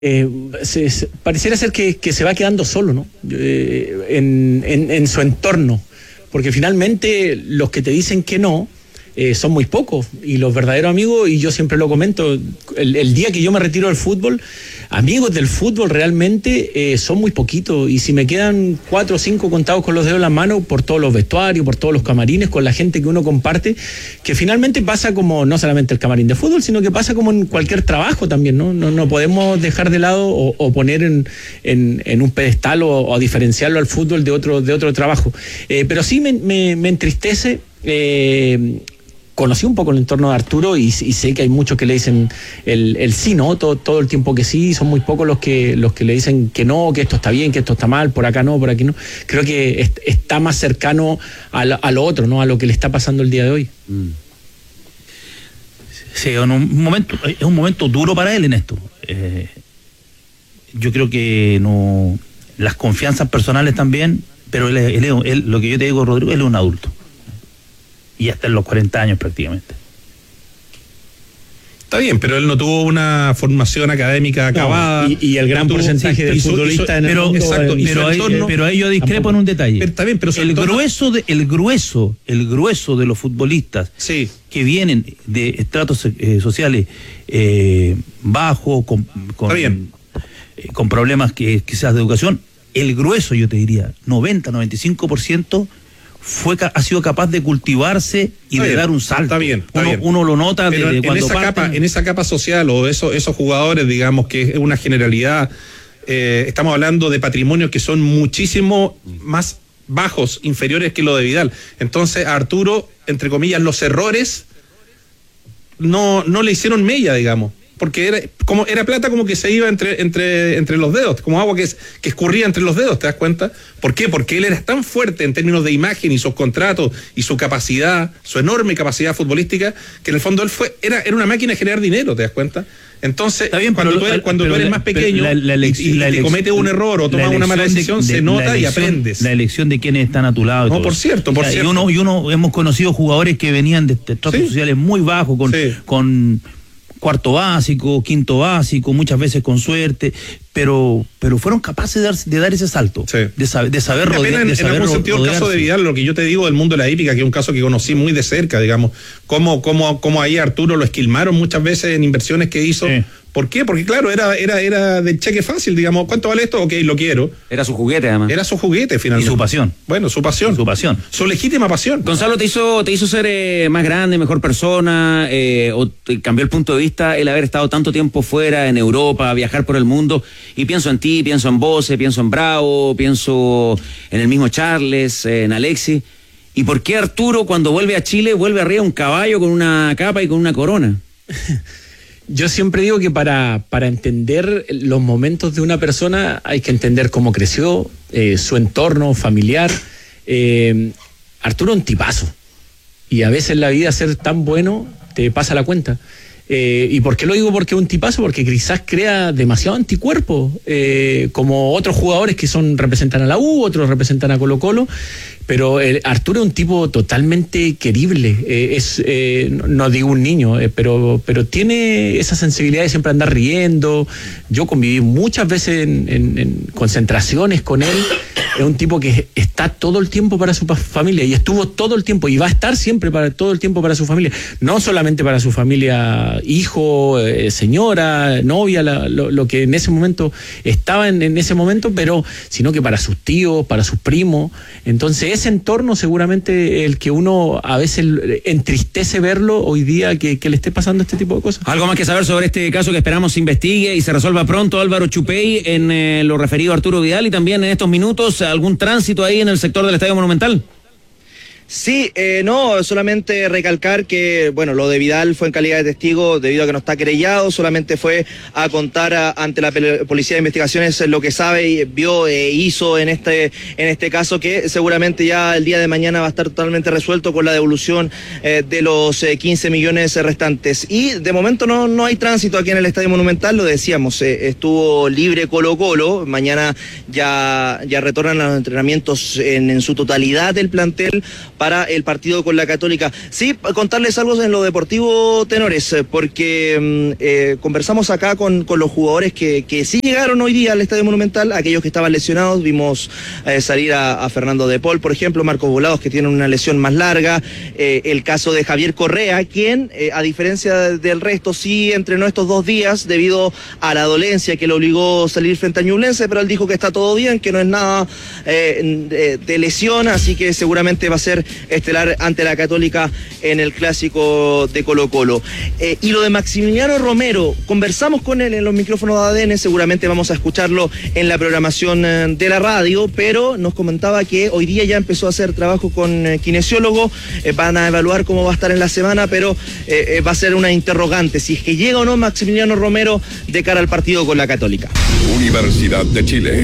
Pareciera ser que se va quedando solo, ¿no? En su entorno, porque finalmente los que te dicen que no son muy pocos, y los verdaderos amigos, y yo siempre lo comento, el día que yo me retiro del fútbol, amigos del fútbol realmente son muy poquitos, y si me quedan 4 o 5 contados con los dedos en la mano, por todos los vestuarios, por todos los camarines, con la gente que uno comparte, que finalmente pasa como no solamente el camarín de fútbol, sino que pasa como en cualquier trabajo también, ¿no? No podemos dejar de lado o poner en un pedestal o diferenciarlo al fútbol de otro trabajo. Pero sí me entristece. Conocí un poco el entorno de Arturo y sé que hay muchos que le dicen el sí, ¿no? Todo el tiempo que sí, son muy pocos los que le dicen que no, que esto está bien, que esto está mal, por acá no, por aquí no. Creo que está más cercano a lo otro, ¿no? A lo que le está pasando el día de hoy. Sí, es un momento duro para él en esto. Yo creo que no, las confianzas personales también, pero él, lo que yo te digo, Rodrigo, él es un adulto. Y hasta en los 40 años prácticamente. Está bien, pero él no tuvo una formación académica acabada. Y el gran porcentaje de futbolistas en el mundo. Exacto, pero ahí yo discrepo en un detalle. Pero está bien, pero el grueso de los futbolistas que vienen de estratos sociales bajos, con problemas quizás de educación, el grueso, yo te diría, 90-95%, ha sido capaz de cultivarse y de dar un salto. Está bien. Uno lo nota desde cuando en esa capa social, o esos jugadores, digamos, que es una generalidad, estamos hablando de patrimonios que son muchísimo más bajos, inferiores que lo de Vidal. Entonces a Arturo, entre comillas, los errores no le hicieron mella, digamos, porque era plata como que se iba entre los dedos, como agua que escurría entre los dedos, ¿te das cuenta? ¿Por qué? Porque él era tan fuerte en términos de imagen y sus contratos y su capacidad, su enorme capacidad futbolística, que en el fondo él era una máquina de generar dinero, ¿te das cuenta? Entonces, está bien, cuando tú eres más pequeño y cometes un error o tomas una mala decisión, se nota y aprendes. La elección de quienes están a tu lado. No, por cierto. Y uno hemos conocido jugadores que venían de estratos sociales muy bajos, con cuarto básico, quinto básico, muchas veces con suerte, pero fueron capaces de dar ese salto, de saber rodear. En algún sentido, el caso de Vidal, lo que yo te digo del mundo de la hípica, que es un caso que conocí muy de cerca, digamos, cómo ahí Arturo lo esquilmaron muchas veces en inversiones que hizo. ¿Por qué? Porque claro, era de cheque fácil, digamos, ¿cuánto vale esto? Ok, lo quiero. Era su juguete, además. Era su juguete, finalmente. Y su pasión. Bueno, su pasión. Su legítima pasión. Gonzalo, ¿te hizo ser más grande, mejor persona, o te cambió el punto de vista el haber estado tanto tiempo fuera, en Europa, viajar por el mundo? Y pienso en ti, pienso en Bose, pienso en Bravo, pienso en el mismo Charles, en Alexis. ¿Y por qué Arturo, cuando vuelve a Chile, vuelve arriba de un caballo con una capa y con una corona? Yo siempre digo que para entender los momentos de una persona hay que entender cómo creció, su entorno familiar. Arturo es un tipazo. Y a veces la vida, ser tan bueno, te pasa la cuenta. ¿Y por qué lo digo? Porque es un tipazo, porque quizás crea demasiado anticuerpo, como otros jugadores que representan a la U, otros representan a Colo-Colo, pero Arturo es un tipo totalmente querible, no digo un niño, pero tiene esa sensibilidad de siempre andar riendo. Yo conviví muchas veces en concentraciones con él. Es un tipo que está todo el tiempo para su familia, y estuvo todo el tiempo y va a estar siempre todo el tiempo para su familia, no solamente para su familia, hijo, señora, novia, lo que en ese momento estaba en ese momento, pero sino que para sus tíos, para sus primos. Entonces ese entorno seguramente el que uno a veces entristece verlo hoy día, que le esté pasando este tipo de cosas. Algo más que saber sobre este caso que esperamos se investigue y se resuelva pronto, Álvaro Chupey, en lo referido a Arturo Vidal, y también en estos minutos algún tránsito ahí en el sector del Estadio Monumental. Sí, no, solamente recalcar que, bueno, lo de Vidal fue en calidad de testigo debido a que no está querellado, solamente fue a contar ante la Policía de Investigaciones lo que sabe y vio hizo en este caso, que seguramente ya el día de mañana va a estar totalmente resuelto con la devolución de los 15 millones restantes. Y de momento no hay tránsito aquí en el Estadio Monumental, lo decíamos, estuvo libre Colo-Colo, mañana ya retornan a los entrenamientos en su totalidad del plantel para el partido con la Católica. Sí, contarles algo en lo deportivo, tenores, porque conversamos acá con los jugadores que sí llegaron hoy día al Estadio Monumental, aquellos que estaban lesionados. Vimos salir a Fernando de Paul, por ejemplo, Marcos Volados, que tiene una lesión más larga, el caso de Javier Correa, quien, a diferencia del resto, sí entrenó estos 2 días debido a la dolencia que lo obligó a salir frente a Ñublense, pero él dijo que está todo bien, que no es nada de lesión, así que seguramente va a ser estelar ante la Católica en el clásico de Colo-Colo. Y lo de Maximiliano Romero, conversamos con él en los micrófonos de ADN, seguramente vamos a escucharlo en la programación de la radio, pero nos comentaba que hoy día ya empezó a hacer trabajo con kinesiólogo, van a evaluar cómo va a estar en la semana, pero va a ser una interrogante si es que llega o no Maximiliano Romero de cara al partido con la Católica. Universidad de Chile.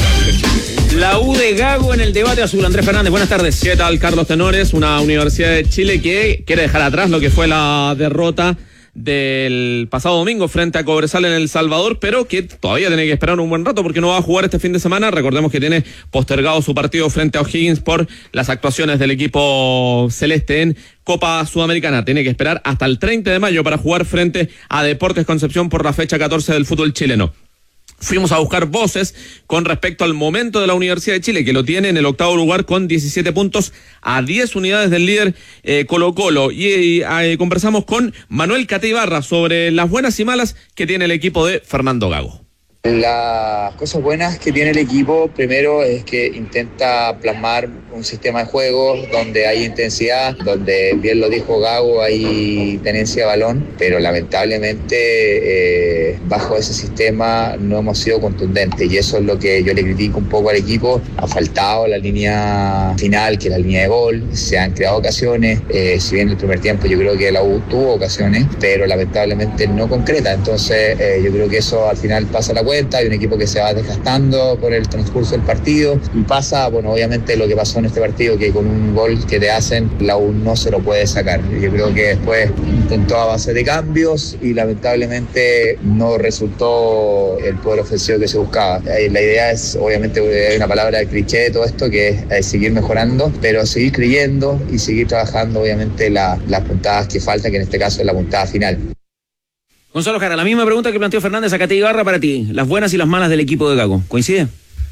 La U de Gago en el debate azul. Andrés Fernández, buenas tardes. ¿Qué tal, Carlos Tenores? Una Universidad de Chile que quiere dejar atrás lo que fue la derrota del pasado domingo frente a Cobresal en El Salvador, pero que todavía tiene que esperar un buen rato porque no va a jugar este fin de semana. Recordemos que tiene postergado su partido frente a O'Higgins por las actuaciones del equipo celeste en Copa Sudamericana. Tiene que esperar hasta el 30 de mayo para jugar frente a Deportes Concepción por la fecha 14 del fútbol chileno. Fuimos a buscar voces con respecto al momento de la Universidad de Chile, que lo tiene en el 8º lugar con 17 puntos a 10 unidades del líder Colo-Colo. Y conversamos con Manuel Cate Ibarra sobre las buenas y malas que tiene el equipo de Fernando Gago. Las cosas buenas que tiene el equipo, primero, es que intenta plasmar un sistema de juego donde hay intensidad, donde, bien lo dijo Gago, hay tenencia de balón, pero lamentablemente bajo ese sistema no hemos sido contundentes, y eso es lo que yo le critico un poco al equipo. Ha faltado la línea final, que es la línea de gol. Se han creado ocasiones, si bien en el primer tiempo yo creo que la U tuvo ocasiones, pero lamentablemente no concreta. Entonces yo creo que eso al final pasa la cuenta. Hay un equipo que se va desgastando por el transcurso del partido, y pasa, bueno, obviamente lo que pasó en este partido, que con un gol que te hacen, la U no se lo puede sacar. Yo creo que después intentó a base de cambios y lamentablemente no resultó el poder ofensivo que se buscaba. La idea es, obviamente, hay una palabra de cliché de todo esto, que es seguir mejorando, pero seguir creyendo y seguir trabajando, obviamente, las puntadas que faltan, que en este caso es la puntada final. Gonzalo Jara, la misma pregunta que planteó Fernández a Cate Ibarra para ti. Las buenas y las malas del equipo de Gago. ¿Coincide?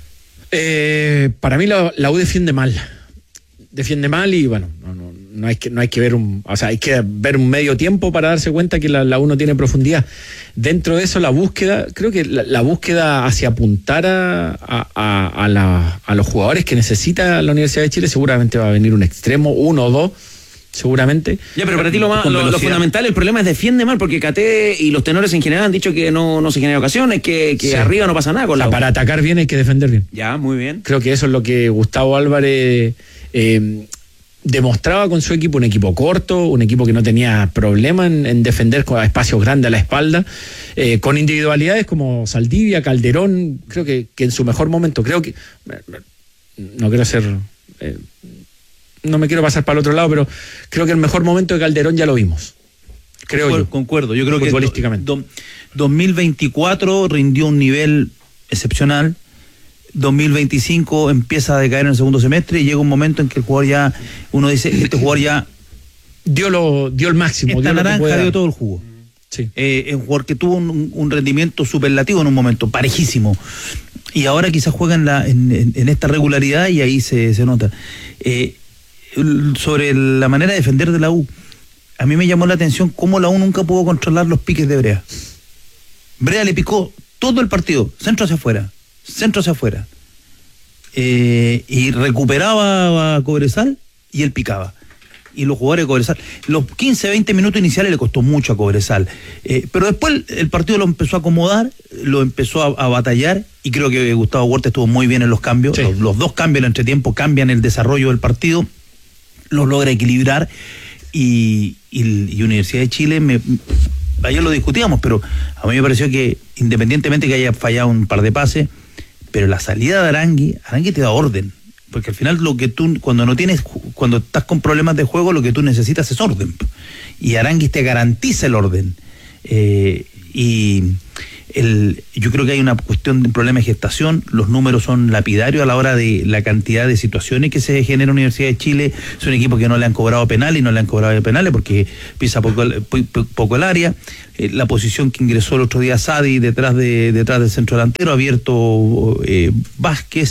Para mí la U defiende mal. Defiende mal y bueno, no hay que ver hay que ver un medio tiempo para darse cuenta que la U no tiene profundidad. Dentro de eso, la búsqueda, creo que la búsqueda hacia apuntar a los jugadores que necesita la Universidad de Chile, seguramente va a venir un extremo, 1 o 2. Seguramente. Ya, pero para ti lo fundamental, el problema es defiende mal, porque Cate y los tenores en general han dicho que no se generan ocasiones, que sí, arriba no pasa nada con la U. Para atacar bien hay que defender bien. Ya, muy bien. Creo que eso es lo que Gustavo Álvarez demostraba con su equipo, un equipo corto, un equipo que no tenía problema en defender con espacios grandes a la espalda, con individualidades como Saldivia, Calderón, creo que en su mejor momento, creo que no quiero ser... no me quiero pasar para el otro lado, pero creo que el mejor momento de Calderón ya lo vimos. Concuerdo. Yo creo que futbolísticamente. 2024 rindió un nivel excepcional. 2025 empieza a decaer en el segundo semestre y llega un momento en que el jugador ya, uno dice, este jugador ya dio el máximo. Esta naranja dio todo el jugo. Sí. Un jugador que tuvo un rendimiento superlativo en un momento, parejísimo. Y ahora quizás juega en esta regularidad y ahí se nota. Sobre la manera de defender de la U, a mí me llamó la atención cómo la U nunca pudo controlar los piques de Brea. Brea le picó todo el partido, centro hacia afuera, y recuperaba a Cobresal y él picaba. Y los jugadores de Cobresal, los 15-20 minutos iniciales le costó mucho a Cobresal, pero después el partido lo empezó a acomodar, lo empezó a batallar, y creo que Gustavo Huerta estuvo muy bien en los cambios. Sí. Los dos cambios en el entretiempo cambian el desarrollo del partido, los logra equilibrar, y Universidad de Chile, ayer lo discutíamos, pero a mí me pareció que, independientemente que haya fallado un par de pases, pero la salida de Arangui te da orden, porque al final lo que tú, cuando estás con problemas de juego, lo que tú necesitas es orden, y Arangui te garantiza el orden, y yo creo que hay una cuestión de un problema de gestación. Los números son lapidarios a la hora de la cantidad de situaciones que se genera en la Universidad de Chile. Es un equipo que no le han cobrado penales y no le han cobrado penales porque pisa poco el área. La posición que ingresó el otro día Sadi detrás del centro delantero, abierto Vázquez.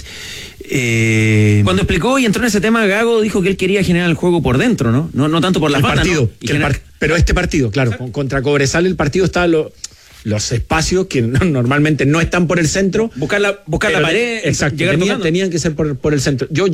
Cuando explicó y entró en ese tema, Gago dijo que él quería generar el juego por dentro, ¿no? No tanto por la banda, partido, ¿no? Pero este partido, claro, contra Cobresal el partido está los espacios que normalmente no están por el centro. Buscar la pared. Exacto, tenían que ser por el centro. Yo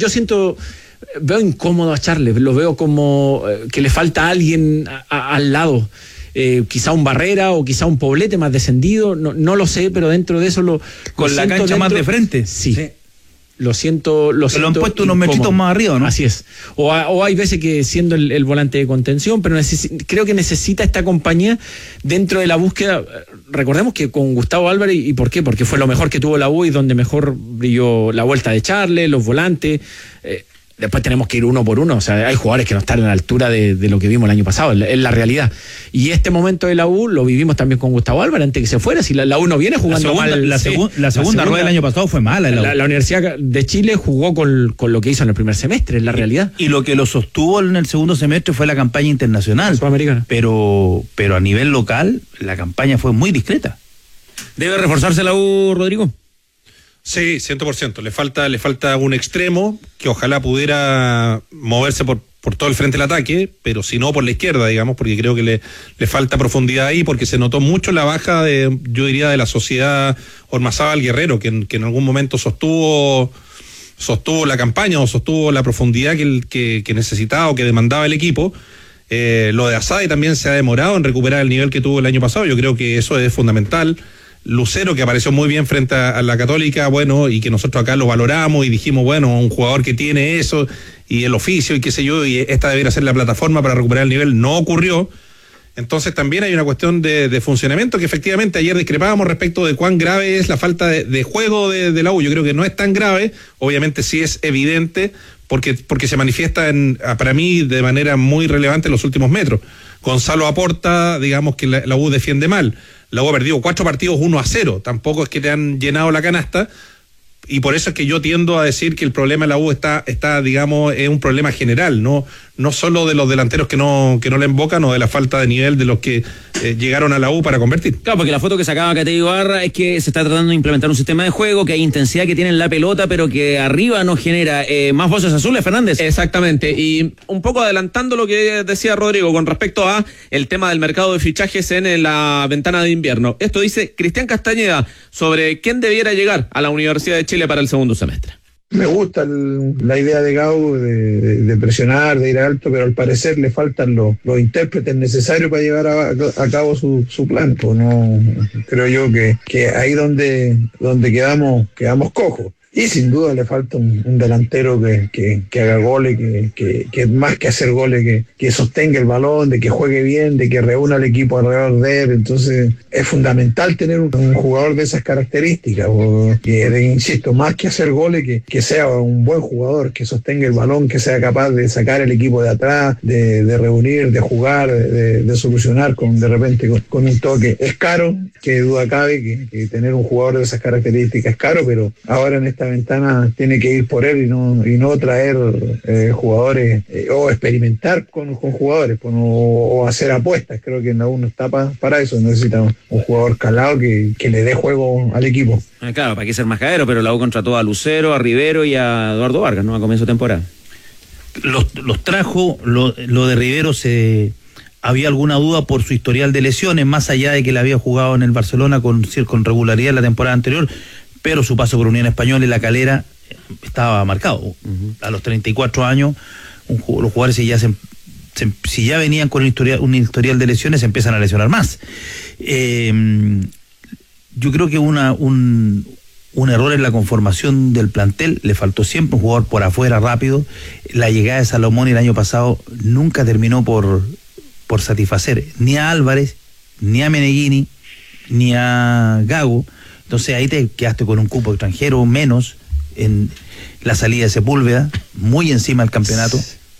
veo incómodo a Charles, lo veo como que le falta alguien al lado. Quizá un Barrera o quizá un Poblete más descendido, no lo sé, pero dentro de eso con la cancha más de frente. Sí. Lo siento. Lo han puesto unos mechitos más arriba, ¿no? Así es. O hay veces que siendo el volante de contención, pero creo que necesita esta compañía dentro de la búsqueda. Recordemos que con Gustavo Álvarez, ¿y por qué? Porque fue lo mejor que tuvo la U y donde mejor brilló la vuelta de Charles, los volantes. Después tenemos que ir uno por uno. O sea, hay jugadores que no están a la altura de lo que vimos el año pasado, es la realidad. Y este momento de la U lo vivimos también con Gustavo Álvarez antes que se fuera. Si la U no viene jugando mal. La segunda rueda del año pasado fue mala. La Universidad de Chile jugó con lo que hizo en el primer semestre, es la realidad. Y lo que lo sostuvo en el segundo semestre fue la campaña internacional. Sudamericana. Pero a nivel local, la campaña fue muy discreta. ¿Debe reforzarse la U, Rodrigo? Sí, 100%. Le falta un extremo que ojalá pudiera moverse por todo el frente del ataque, pero si no por la izquierda, digamos, porque creo que le falta profundidad ahí, porque se notó mucho la baja yo diría, de la sociedad Ormazábal Guerrero, que en algún momento sostuvo la campaña o sostuvo la profundidad que necesitaba o que demandaba el equipo. Lo de Asadi también se ha demorado en recuperar el nivel que tuvo el año pasado. Yo creo que eso es fundamental. Lucero, que apareció muy bien frente a la Católica, bueno, y que nosotros acá lo valoramos y dijimos, bueno, un jugador que tiene eso y el oficio y qué sé yo, y esta debería ser la plataforma para recuperar el nivel, no ocurrió. Entonces también hay una cuestión de funcionamiento que efectivamente ayer discrepábamos respecto de cuán grave es la falta de juego de la U. Yo creo que no es tan grave, obviamente sí es evidente, porque se manifiesta para mí de manera muy relevante en los últimos metros. Gonzalo aporta, digamos que la U defiende mal. La U ha perdido 4 partidos 1-0, tampoco es que te han llenado la canasta, y por eso es que yo tiendo a decir que el problema de la U está digamos, es un problema general, no solo de los delanteros que no le embocan o de la falta de nivel de los que llegaron a la U para convertir. Claro, porque la foto que sacaba Cate Ibarra es que se está tratando de implementar un sistema de juego, que hay intensidad que tiene en la pelota, pero que arriba no genera más voces azules, Fernández. Exactamente, y un poco adelantando lo que decía Rodrigo con respecto a el tema del mercado de fichajes en la ventana de invierno. Esto dice Cristian Castañeda sobre quién debiera llegar a la Universidad de Chile para el segundo semestre. Me gusta la idea de Gago de presionar, de ir alto, pero al parecer le faltan los intérpretes necesarios para llevar a cabo su plan. Pues no, creo yo que ahí donde quedamos cojos. Y sin duda le falta un delantero que haga goles, que más que hacer goles, que sostenga el balón, de que juegue bien, de que reúna al equipo alrededor de él. Entonces es fundamental tener un jugador de esas características, insisto, más que hacer goles, que sea un buen jugador, que sostenga el balón, que sea capaz de sacar el equipo de atrás, de reunir, de jugar, de solucionar de repente con un toque. Es caro, que duda cabe que tener un jugador de esas características es caro, pero ahora en esta ventana tiene que ir por él y no traer jugadores o experimentar con jugadores o hacer apuestas. Creo que en la U no está para eso. Necesita un jugador calado que le dé juego al equipo. Claro, para que ser más cadero, pero la U contrató a Lucero, a Rivero y a Eduardo Vargas, ¿no? A comienzo de temporada. Los trajo, lo de Rivero había alguna duda por su historial de lesiones, más allá de que le había jugado en el Barcelona con regularidad en la temporada anterior, pero su paso por Unión Española y La Calera estaba marcado. A los 34 años, los jugadores si ya venían con un historial de lesiones, se empiezan a lesionar más. Yo creo que un error en la conformación del plantel, le faltó siempre un jugador por afuera rápido. La llegada de Salomón el año pasado nunca terminó por satisfacer ni a Álvarez, ni a Meneghini, ni a Gago. Entonces ahí te quedaste con un cupo extranjero menos en la salida de Sepúlveda, muy encima del campeonato.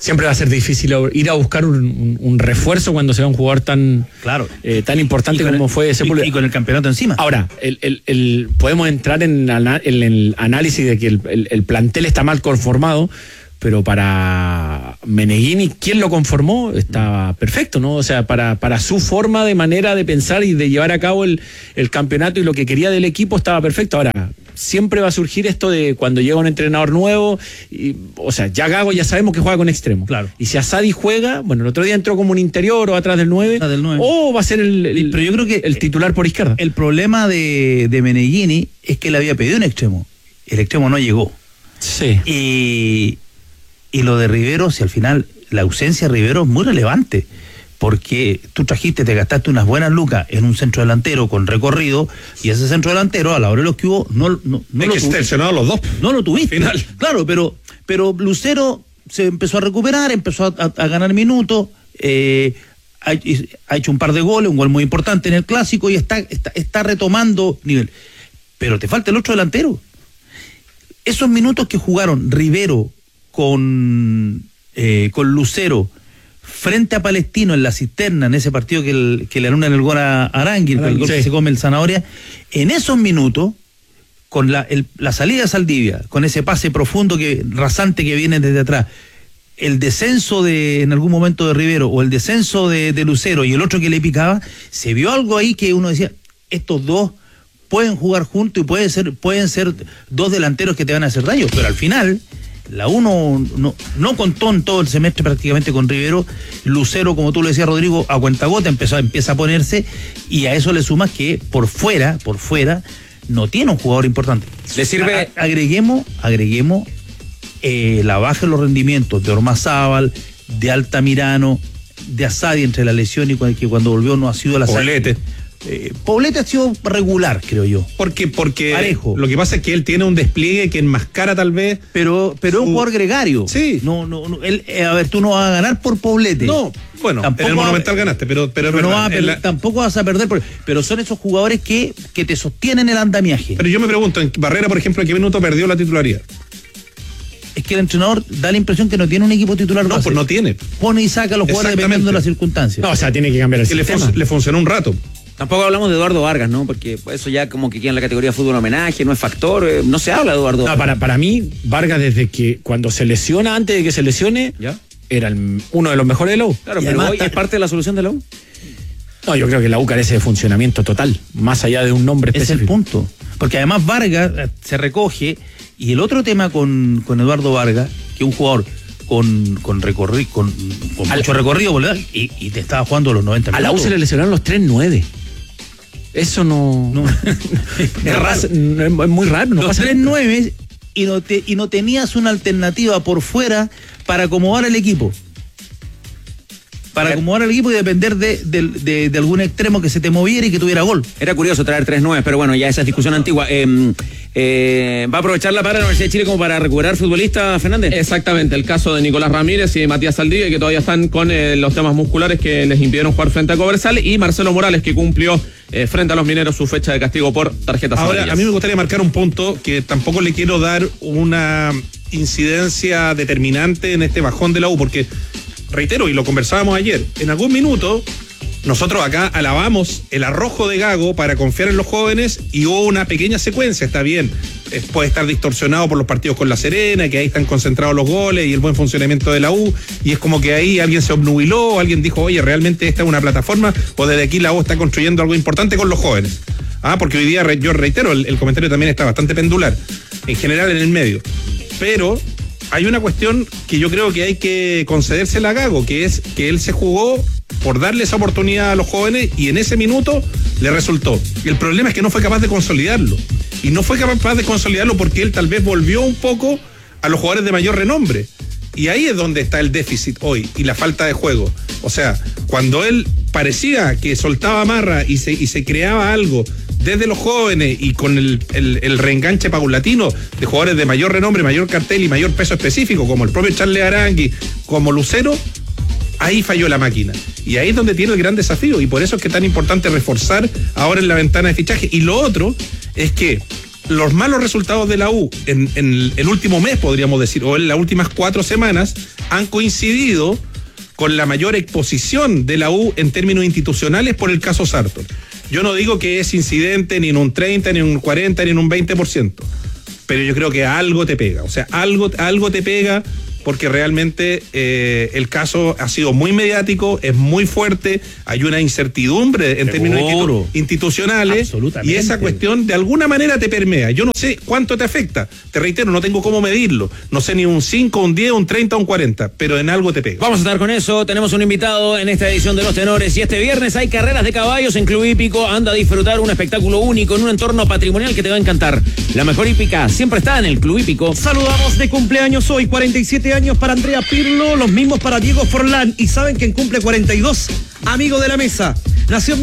Siempre va a ser difícil ir a buscar un refuerzo cuando sea un jugador tan importante como fue Sepúlveda. Y con el campeonato encima. Ahora, podemos entrar en el análisis de que el plantel está mal conformado, pero para Meneghini, ¿quién lo conformó? Estaba perfecto, ¿no? O sea, para su forma de manera de pensar y de llevar a cabo el campeonato y lo que quería del equipo estaba perfecto. Ahora, siempre va a surgir esto de cuando llega un entrenador nuevo, o sea, ya Gago ya sabemos que juega con extremo. Claro. Y si Asadi juega, bueno, el otro día entró como un interior o atrás del 9, o va a ser pero yo creo que el titular por izquierda. El problema de Meneghini es que le había pedido un extremo. El extremo no llegó. Sí. Y lo de Rivero, si al final la ausencia de Rivero es muy relevante, porque tú te gastaste unas buenas lucas en un centro delantero con recorrido, y ese centro delantero, a la hora de los que hubo, no lo tuviste. Los dos. No lo tuviste. Final. Claro, pero Lucero se empezó a recuperar, empezó a ganar minutos, ha hecho un par de goles, un gol muy importante en el Clásico, y está retomando nivel. Pero te falta el otro delantero. Esos minutos que jugaron Rivero con Lucero frente a Palestino en la cisterna, en ese partido que le anulan el gol a Arangui, el gol que se come el Zanahoria, en esos minutos, con la salida de Saldivia, con ese pase profundo rasante que viene desde atrás, el descenso en algún momento de Rivero, o el descenso de Lucero y el otro que le picaba, se vio algo ahí que uno decía, estos dos pueden jugar juntos y pueden ser dos delanteros que te van a hacer daño, pero al final la uno no contó en todo el semestre prácticamente con Rivero. Lucero, como tú lo decías, Rodrigo, a cuentagota empieza a ponerse, y a eso le sumas que por fuera no tiene un jugador importante. Le sirve. Agreguemos la baja en los rendimientos de Ormazábal, de Altamirano, de Asadi entre la lesión y que cuando volvió no ha sido la Poblete. Poblete ha sido regular, creo yo. Porque parejo. Lo que pasa es que él tiene un despliegue que enmascara tal vez. Pero es un jugador gregario. Sí. No, él, a ver, tú no vas a ganar por Poblete. No, bueno, tampoco en el Monumental ganaste, pero es verdad. Tampoco vas a perder, pero son esos jugadores que te sostienen el andamiaje. Pero yo me pregunto, en Barrera, por ejemplo, ¿en qué minuto perdió la titularidad? Es que el entrenador da la impresión que no tiene un equipo titular. No, pues no tiene. Pone y saca a los jugadores dependiendo de las circunstancias. No, o sea, tiene que cambiar el sistema. Le funcionó un rato. Tampoco hablamos de Eduardo Vargas, ¿no? Porque eso ya como que queda en la categoría de fútbol homenaje, no es factor, no se habla de Eduardo Vargas. No, para mí, Vargas desde que cuando se lesiona, antes de que se lesione, ¿ya? Era uno de los mejores de la U. Claro, pero hoy es parte de la solución de la U. No, yo creo que la U carece de funcionamiento total, más allá de un nombre específico. Es el punto. Porque además Vargas se recoge, y el otro tema con Eduardo Vargas, que es un jugador con recorrido, con mucho recorrido, ¿verdad? Y te estaba jugando los 90 minutos. A la U se le lesionaron los 3-9. Eso no es muy raro. No los pasa 3-9 y no tenías una alternativa por fuera para acomodar el equipo. Para acomodar el equipo y depender de algún extremo que se te moviera y que tuviera gol. Era curioso traer 3-9, pero bueno, ya esa es discusión antigua. ¿Va a aprovecharla para la Universidad de Chile como para recuperar futbolistas, Fernández? Exactamente, el caso de Nicolás Ramírez y Matías Saldivia, que todavía están con los temas musculares que les impidieron jugar frente a Cobresal, y Marcelo Morales, que cumplió frente a los mineros su fecha de castigo por tarjetas amarillas. Ahora, a mí me gustaría marcar un punto que tampoco le quiero dar una incidencia determinante en este bajón de la U, porque reitero, y lo conversábamos ayer, en algún minuto nosotros acá alabamos el arrojo de Gago para confiar en los jóvenes, y hubo una pequeña secuencia, está bien, puede estar distorsionado por los partidos con La Serena, que ahí están concentrados los goles y el buen funcionamiento de la U, y es como que ahí alguien se obnubiló, alguien dijo, oye, realmente esta es una plataforma, o desde aquí la U está construyendo algo importante con los jóvenes. Porque hoy día, yo reitero, el comentario también está bastante pendular, en general en el medio, pero hay una cuestión que yo creo que hay que concedérsela a Gago, que es que él se jugó por darle esa oportunidad a los jóvenes, y en ese minuto le resultó. Y el problema es que no fue capaz de consolidarlo. Y no fue capaz de consolidarlo porque él tal vez volvió un poco a los jugadores de mayor renombre. Y ahí es donde está el déficit hoy y la falta de juego. O sea, cuando él parecía que soltaba amarra y se creaba algo desde los jóvenes y con el reenganche paulatino de jugadores de mayor renombre, mayor cartel y mayor peso específico, como el propio Charles Arangui, como Lucero, ahí falló la máquina. Y ahí es donde tiene el gran desafío, y por eso es que es tan importante reforzar ahora en la ventana de fichaje. Y lo otro es que los malos resultados de la U en el último mes, podríamos decir, o en las últimas 4 semanas, han coincidido con la mayor exposición de la U en términos institucionales por el caso Sartor. Yo no digo que es incidente ni en un 30, ni en un 40, ni en un 20%, pero yo creo que algo te pega, o sea, algo te pega, porque realmente el caso ha sido muy mediático, es muy fuerte, hay una incertidumbre en términos institucionales, y esa cuestión de alguna manera te permea. Yo no sé cuánto te afecta, te reitero, no tengo cómo medirlo, no sé ni un 5, un 10, un 30, un 40, pero en algo te pega. Vamos a estar con eso, tenemos un invitado en esta edición de Los Tenores, y este viernes hay carreras de caballos en Club Hípico. Anda a disfrutar un espectáculo único en un entorno patrimonial que te va a encantar. La mejor hípica siempre está en el Club Hípico. Saludamos de cumpleaños hoy, 47 años para Andrea Pirlo, los mismos para Diego Forlán. Y ¿saben quién cumple 42? Amigo de la mesa. Nació en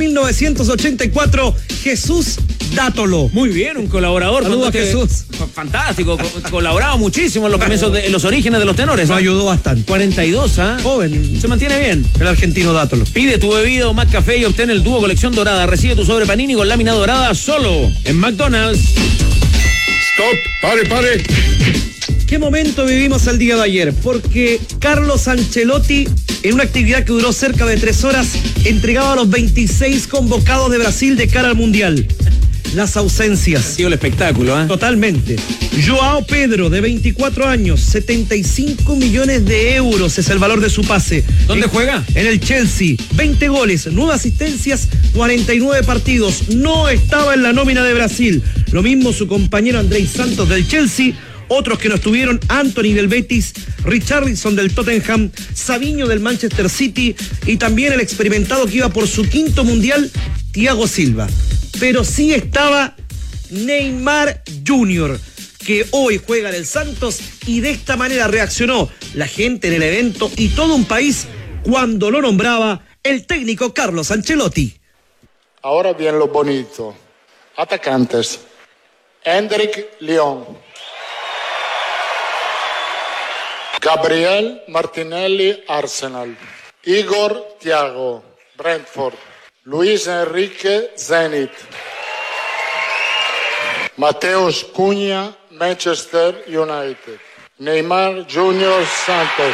1984, Jesús Dátolo. Muy bien, un colaborador. Saludos a Jesús. Fantástico, colaboraba muchísimo en los comienzos en los orígenes de Los Tenores. Nos ayudó bastante. 42, ¿ah? Joven. Se mantiene bien. El argentino Dátolo. Pide tu bebida o más café y obtén el dúo colección dorada. Recibe tu sobre panini con lámina dorada solo en McDonald's. Stop, pare. ¿Qué momento vivimos el día de ayer? Porque Carlos Ancelotti, en una actividad que duró cerca de 3 horas, entregaba a los 26 convocados de Brasil de cara al Mundial. Las ausencias. Ha sido el espectáculo, ¿eh? Totalmente. Joao Pedro, de 24 años, 75 millones de euros es el valor de su pase. ¿Dónde juega? En el Chelsea. 20 goles, 9 asistencias, 49 partidos. No estaba en la nómina de Brasil. Lo mismo su compañero Andrés Santos del Chelsea. Otros que no estuvieron, Anthony del Betis, Richarlison del Tottenham, Savinho del Manchester City y también el experimentado que iba por su 5º mundial, Thiago Silva. Pero sí estaba Neymar Jr., que hoy juega en el Santos, y de esta manera reaccionó la gente en el evento y todo un país cuando lo nombraba el técnico Carlos Ancelotti. Ahora viene lo bonito. Atacantes. Hendrik León. Gabriel Martinelli, Arsenal. Igor Thiago, Brentford. Luis Enrique, Zenit. Mateus Cunha, Manchester United. Neymar Jr. Santos.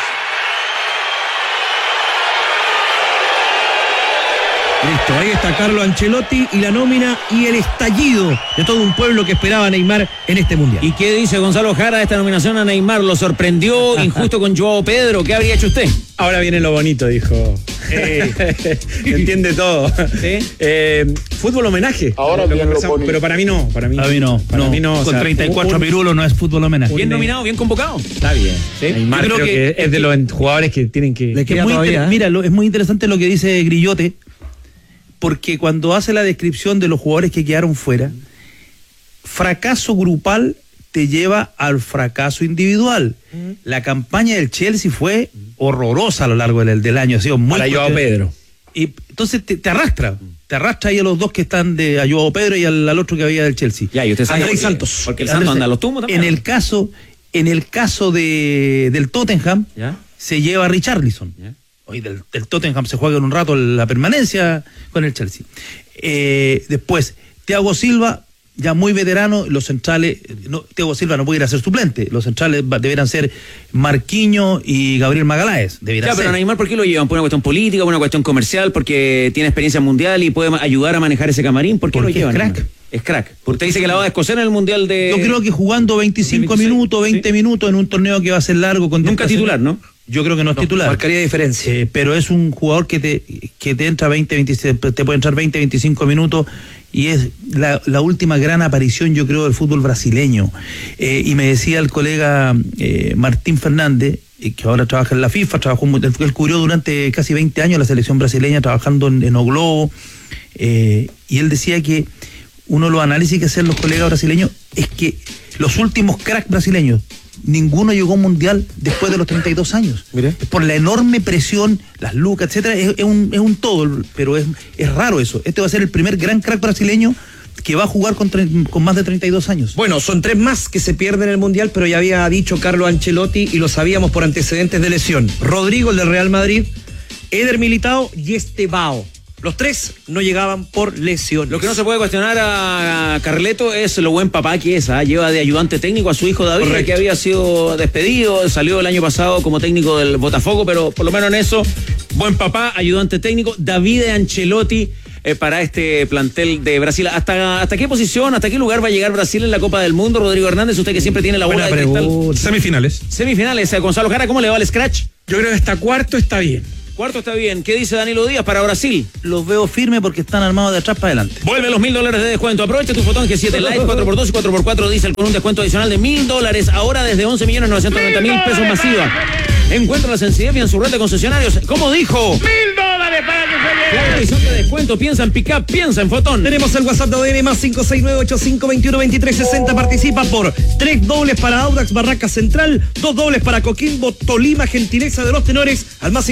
Listo, ahí está Carlo Ancelotti y la nómina y el estallido de todo un pueblo que esperaba a Neymar en este Mundial. ¿Y qué dice Gonzalo Jara de esta nominación a Neymar? ¿Lo sorprendió injusto con Joao Pedro? ¿Qué habría hecho usted? Ahora viene lo bonito, dijo. Entiende todo. ¿Sí? Fútbol homenaje. Ahora viene lo bonito. Pero para mí no. Para mí no. Con 34 pirulos no es fútbol homenaje. Bien nominado, bien convocado. Está bien. ¿Sí? Neymar creo que es de los jugadores que tienen que... Mira, es muy interesante lo que dice Grillote, porque cuando hace la descripción de los jugadores que quedaron fuera, fracaso grupal te lleva al fracaso individual. La campaña del Chelsea fue horrorosa a lo largo del año. Ha sido muy para Joao Pedro. Y entonces te arrastra ahí a los dos que están a Joao Pedro y al otro que había del Chelsea. Ya, y usted sabe Andrés Santos. Porque el Santos anda a los tumbos también. En el caso del Tottenham, ¿ya? Se lleva a Richarlison. ¿Ya? Hoy del Tottenham se juega en un rato la permanencia con el Chelsea. Después, Thiago Silva, ya muy veterano, los centrales, Thiago Silva no puede ir a ser suplente, los centrales deberán ser Marquinhos y Gabriel Magaláes. Pero Neymar, ¿por qué lo llevan? ¿Por una cuestión política, por una cuestión comercial, porque tiene experiencia mundial y puede ayudar a manejar ese camarín? ¿Por qué lo llevan? Es crack. Usted dice que la va a descoser en el Mundial de... Yo creo que jugando 25 minutos, 20 minutos en un torneo que va a ser largo... Nunca titular, ¿no? Yo creo que no es titular. Marcaría diferencia. Pero es un jugador que te entra 26, te puede entrar 20, 25 minutos y es la última gran aparición, yo creo, del fútbol brasileño. Y me decía el colega Martín Fernández, que ahora trabaja en la FIFA, él cubrió durante casi 20 años la selección brasileña trabajando en O Globo, y él decía que uno de los análisis que hacen los colegas brasileños es que los últimos cracks brasileños, ninguno llegó a un mundial después de los 32 años. Mire. Por la enorme presión, las lucas, etcétera, es un todo, pero es raro eso. Este va a ser el primer gran crack brasileño que va a jugar con más de 32 años. Bueno, son 3 más que se pierden el mundial, pero ya había dicho Carlo Ancelotti y lo sabíamos por antecedentes de lesión. Rodrigo, el del Real Madrid, Eder Militao y Estevao. Los 3 no llegaban por lesión. Lo que no se puede cuestionar a Carleto es lo buen papá que es. Lleva de ayudante técnico a su hijo David, correcto, que había sido despedido, salió el año pasado como técnico del Botafogo, pero por lo menos en eso, buen papá, ayudante técnico, Davide Ancelotti para este plantel de Brasil. ¿Hasta qué posición, hasta qué lugar va a llegar Brasil en la Copa del Mundo, Rodrigo Hernández? Usted que siempre tiene la bola de cristal. Semifinales. Gonzalo Jara, ¿cómo le va el scratch? Yo creo que hasta cuarto está bien. Cuarto está bien. ¿Qué dice Danilo Díaz para Brasil? Los veo firmes porque están armados de atrás para adelante. Vuelve los $1.000 de descuento. Aprovecha tu Fotón G7 Lite 4x2 y 4x4 diésel con un descuento adicional de $1.000. Ahora desde 11.990.000 pesos masiva. Encuéntralas en CIEF y en su red de concesionarios. ¿Cómo dijo? $1.000 para que se lleve. Horizonte de descuento. Piensa en pick-up, piensa en Fotón. Tenemos el WhatsApp de ODM más 569-8521-2360. Participa por 3 dobles para Audax Barraca Central, 2 dobles para Coquimbo Tolima, gentileza de los tenores, al más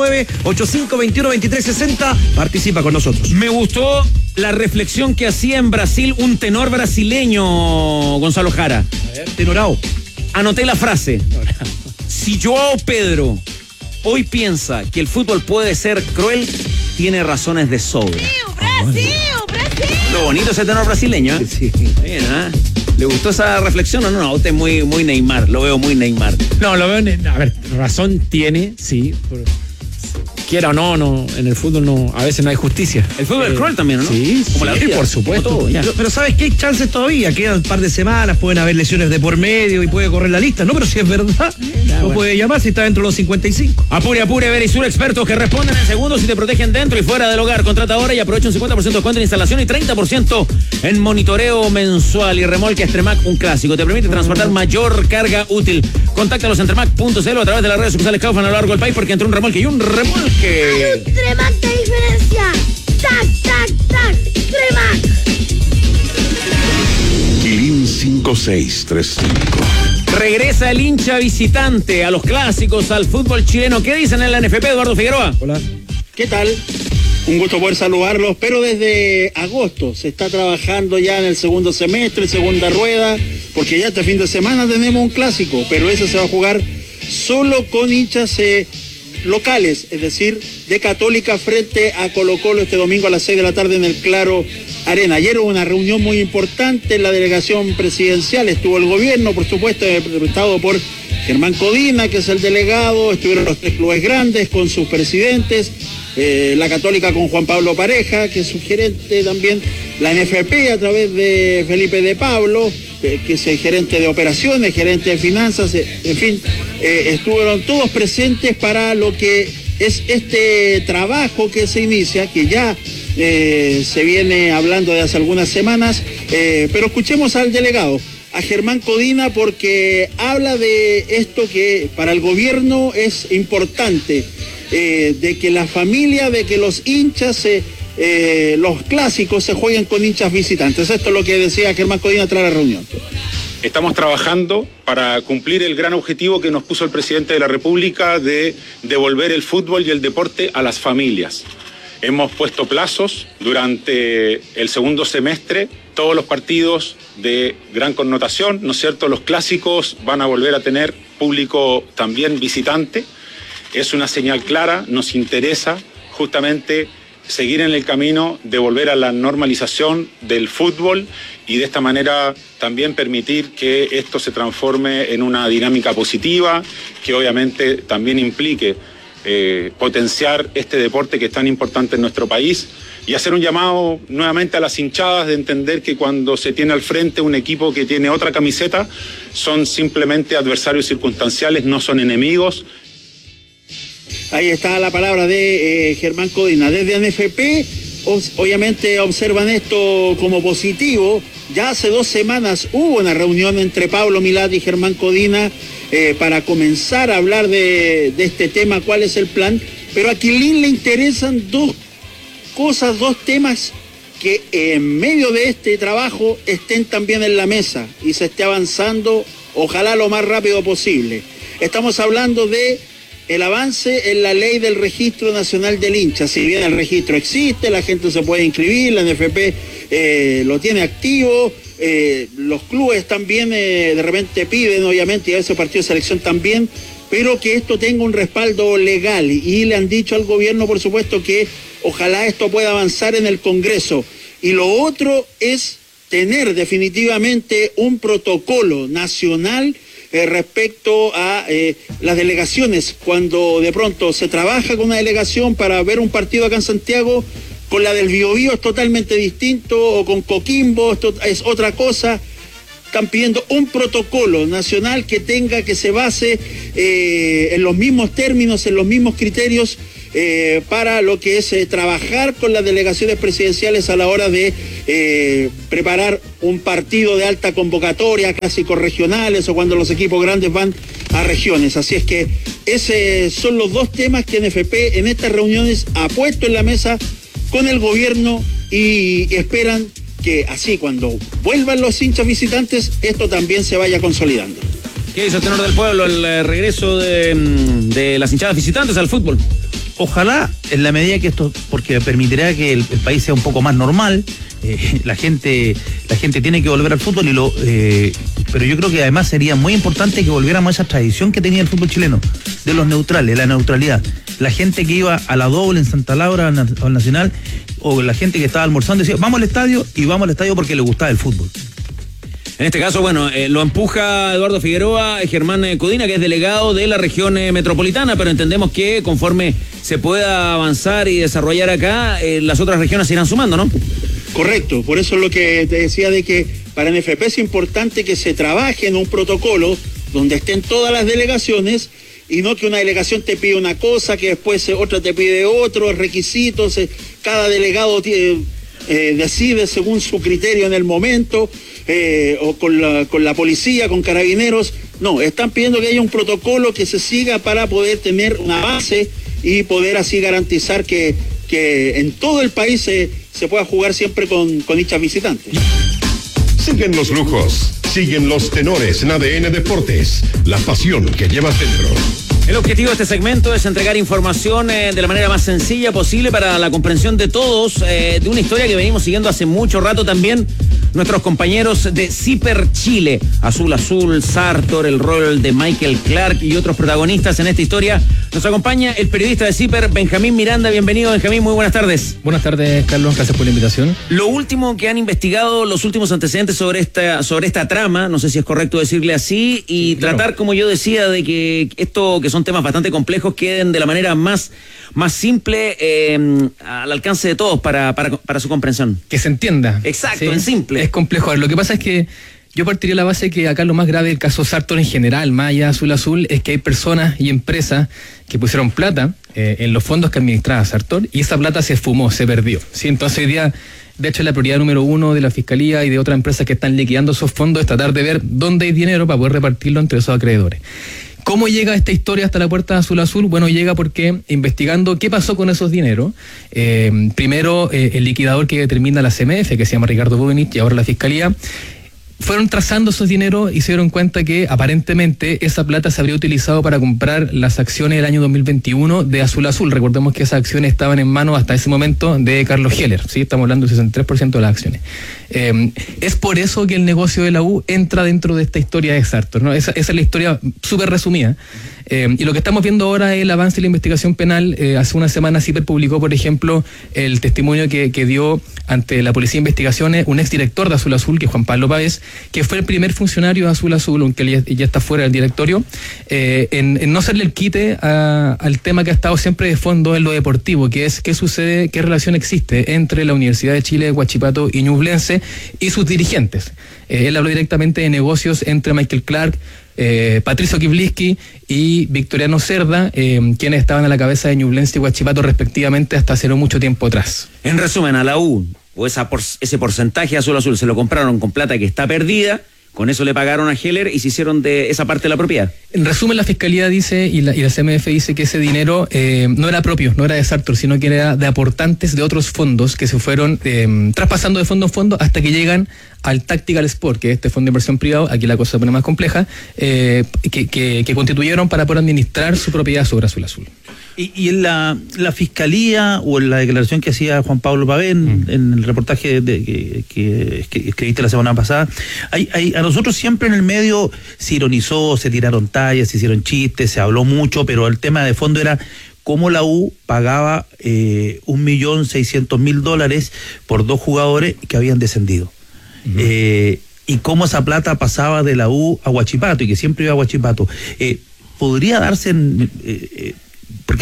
569-8521-2360. Participa con nosotros. Me gustó la reflexión que hacía en Brasil un tenor brasileño, Gonzalo Jara. A ver, tenorao. Anoté la frase. Si Joao Pedro hoy piensa que el fútbol puede ser cruel, tiene razones de sobra. Brasil. Lo bonito ese tenor brasileño, ¿eh? Sí. Bien, ¿eh? ¿Le gustó esa reflexión o no? No, usted es muy Neymar, lo veo muy Neymar. No, lo veo, a ver, razón tiene, sí, pero quiera o no, en el fútbol no, a veces no hay justicia. El fútbol es cruel también, ¿no? Sí, como la vida, por supuesto. Todo, pero ¿sabes qué? Hay chances todavía, quedan un par de semanas, pueden haber lesiones de por medio y puede correr la lista, ¿no? Pero si es verdad, no puede llamar si está dentro de los 55. Apure, Verisur, expertos que responden en segundos y te protegen dentro y fuera del hogar. Contrata ahora y aprovecha un 50% de descuento en instalación y 30% en monitoreo mensual. Y remolque Extremac, un clásico, te permite transportar mayor carga útil. Contáctalos en Tremac.cl o a través de las redes sociales Kaufman a lo largo del país, porque entre un remolque y un remolque. Tremac de diferencia. Tac. Tremac. Quilín 5635. Regresa el hincha visitante a los clásicos, al fútbol chileno. ¿Qué dicen en la NFP, Eduardo Figueroa? Hola. ¿Qué tal? Un gusto poder saludarlos, pero desde agosto se está trabajando ya en el segundo semestre, segunda rueda, porque ya este fin de semana tenemos un clásico, pero ese se va a jugar solo con hinchas locales, es decir, de Católica frente a Colo-Colo este domingo a las 6 de la tarde en el Claro Arena. Ayer hubo una reunión muy importante en la delegación presidencial, estuvo el gobierno, por supuesto, representado por Germán Codina, que es el delegado, estuvieron los 3 clubes grandes con sus presidentes, la Católica con Juan Pablo Pareja, que es su gerente también, la NFP a través de Felipe de Pablo, que es el gerente de operaciones, gerente de finanzas, en fin, estuvieron todos presentes para lo que es este trabajo que se inicia, que ya se viene hablando de hace algunas semanas, pero escuchemos al delegado, a Germán Codina, porque habla de esto que para el gobierno es importante, de que la familia, de que los hinchas, los clásicos se jueguen con hinchas visitantes. Esto es lo que decía Germán Codina tras la reunión. Estamos trabajando para cumplir el gran objetivo que nos puso el presidente de la República de devolver el fútbol y el deporte a las familias. Hemos puesto plazos durante el segundo semestre, todos los partidos de gran connotación, ¿no es cierto? Los clásicos van a volver a tener público también visitante. Es una señal clara, nos interesa justamente seguir en el camino de volver a la normalización del fútbol y de esta manera también permitir que esto se transforme en una dinámica positiva, que obviamente también implique potenciar este deporte que es tan importante en nuestro país y hacer un llamado nuevamente a las hinchadas de entender que cuando se tiene al frente un equipo que tiene otra camiseta, son simplemente adversarios circunstanciales, no son enemigos. Ahí está la palabra de Germán Codina. Desde ANFP, obviamente observan esto como positivo. Ya hace 2 semanas hubo una reunión entre Pablo Milad y Germán Codina para comenzar a hablar de este tema, cuál es el plan. Pero a Quilín le interesan 2 cosas, 2 temas que en medio de este trabajo estén también en la mesa y se esté avanzando, ojalá lo más rápido posible. Estamos hablando de el avance en la ley del Registro Nacional del Hincha. Si bien el registro existe, la gente se puede inscribir, la NFP lo tiene activo, los clubes también de repente piden, obviamente, y a ese partido de selección también, pero que esto tenga un respaldo legal, y le han dicho al gobierno, por supuesto, que ojalá esto pueda avanzar en el Congreso. Y lo otro es tener definitivamente un protocolo nacional respecto a las delegaciones. Cuando de pronto se trabaja con una delegación para ver un partido acá en Santiago, con la del Biobío es totalmente distinto, o con Coquimbo esto es otra cosa. Están pidiendo un protocolo nacional que se base en los mismos términos, en los mismos criterios, para lo que es trabajar con las delegaciones presidenciales a la hora de preparar un partido de alta convocatoria, clásicos regionales, o cuando los equipos grandes van a regiones. Así es que esos son los dos temas que NFP en estas reuniones ha puesto en la mesa con el gobierno, y esperan que así cuando vuelvan los hinchas visitantes, esto también se vaya consolidando. ¿Qué dice el tenor del pueblo, el regreso de las hinchadas visitantes al fútbol? Ojalá, en la medida que esto, porque permitirá que el país sea un poco más normal, la gente tiene que volver al fútbol, pero yo creo que además sería muy importante que volviéramos a esa tradición que tenía el fútbol chileno, de los neutrales, la neutralidad. La gente que iba a la doble en Santa Laura, al Nacional, o la gente que estaba almorzando, decía, vamos al estadio, y vamos al estadio porque le gustaba el fútbol. En este caso, bueno, lo empuja Eduardo Figueroa, Germán Codina, que es delegado de la región metropolitana, pero entendemos que conforme se pueda avanzar y desarrollar acá, las otras regiones se irán sumando, ¿no? Correcto, por eso es lo que te decía, de que para NFP es importante que se trabaje en un protocolo donde estén todas las delegaciones, y no que una delegación te pide una cosa, que después otra te pide otros requisitos, cada delegado decide según su criterio en el momento, o con la policía, con carabineros. No, están pidiendo que haya un protocolo que se siga para poder tener una base y poder así garantizar que en todo el país se pueda jugar siempre con hinchas visitantes. Siguen los lujos, siguen los tenores en ADN Deportes, la pasión que llevas dentro. El objetivo de este segmento es entregar información de la manera más sencilla posible para la comprensión de todos, de una historia que venimos siguiendo hace mucho rato también nuestros compañeros de Zipper Chile, Azul Azul, Sartor, el rol de Michael Clark y otros protagonistas en esta historia. Nos acompaña el periodista de Zipper, Benjamín Miranda. Bienvenido, Benjamín, muy buenas tardes. Buenas tardes, Carlos, gracias por la invitación. Lo último que han investigado, los últimos antecedentes sobre esta trama, no sé si es correcto decirle así, y sí, claro, tratar, como yo decía, de que esto, que son temas bastante complejos, queden de la manera más simple, al alcance de todos para su comprensión. Que se entienda. Exacto, ¿sí? En simple. Es complejo. Lo que pasa es que yo partiría de la base que acá lo más grave del caso Sartor en general, más allá de Azul Azul, es que hay personas y empresas que pusieron plata en los fondos que administraba Sartor, y esa plata se esfumó, se perdió. ¿Sí? Entonces hoy día, de hecho, la prioridad número 1 de la Fiscalía y de otras empresas que están liquidando esos fondos es tratar de ver dónde hay dinero para poder repartirlo entre esos acreedores. ¿Cómo llega esta historia hasta la puerta de Azul Azul? Bueno, llega porque investigando qué pasó con esos dineros, primero el liquidador que determina la CMF, que se llama Ricardo Bubenich, y ahora la Fiscalía, fueron trazando esos dineros y se dieron cuenta que aparentemente esa plata se habría utilizado para comprar las acciones del año 2021 de Azul Azul. Recordemos que esas acciones estaban en manos hasta ese momento de Carlos Heller, ¿sí? Estamos hablando del 63% de las acciones. Es por eso que el negocio de la U entra dentro de esta historia de Sartor, ¿no? Esa es la historia súper resumida. Y lo que estamos viendo ahora es el avance de la investigación penal. Hace una semana Zipper publicó, por ejemplo, el testimonio que dio ante la Policía de Investigaciones un exdirector de Azul Azul, que es Juan Pablo Pávez, que fue el primer funcionario de Azul Azul, aunque ya está fuera del directorio, en no hacerle el quite al tema que ha estado siempre de fondo en lo deportivo, que es qué sucede, qué relación existe entre la Universidad de Chile, Huachipato y Ñublense y sus dirigentes. Él habló directamente de negocios entre Michael Clark, Patricio Kibliski y Victoriano Cerda, quienes estaban a la cabeza de Ñublense y Huachipato respectivamente hasta hace no mucho tiempo atrás. En resumen, a la U, o ese porcentaje Azul Azul, se lo compraron con plata que está perdida, con eso le pagaron a Heller y se hicieron de esa parte de la propiedad. En resumen, la Fiscalía dice y la CMF dice que ese dinero no era propio, no era de Sartor, sino que era de aportantes de otros fondos que se fueron traspasando de fondo en fondo hasta que llegan al Tactical Sport, que es este fondo de inversión privado, aquí la cosa se pone más compleja, que constituyeron para poder administrar su propiedad sobre Azul Azul. Y en la fiscalía o en la declaración que hacía Juan Pablo Pavén en el reportaje que escribiste la semana pasada, a nosotros siempre en el medio se ironizó, se tiraron tallas, se hicieron chistes, se habló mucho, pero el tema de fondo era cómo la U pagaba $1.600.000 por 2 jugadores que habían descendido. Y cómo esa plata pasaba de la U a Huachipato y que siempre iba a Huachipato. Podría darse porque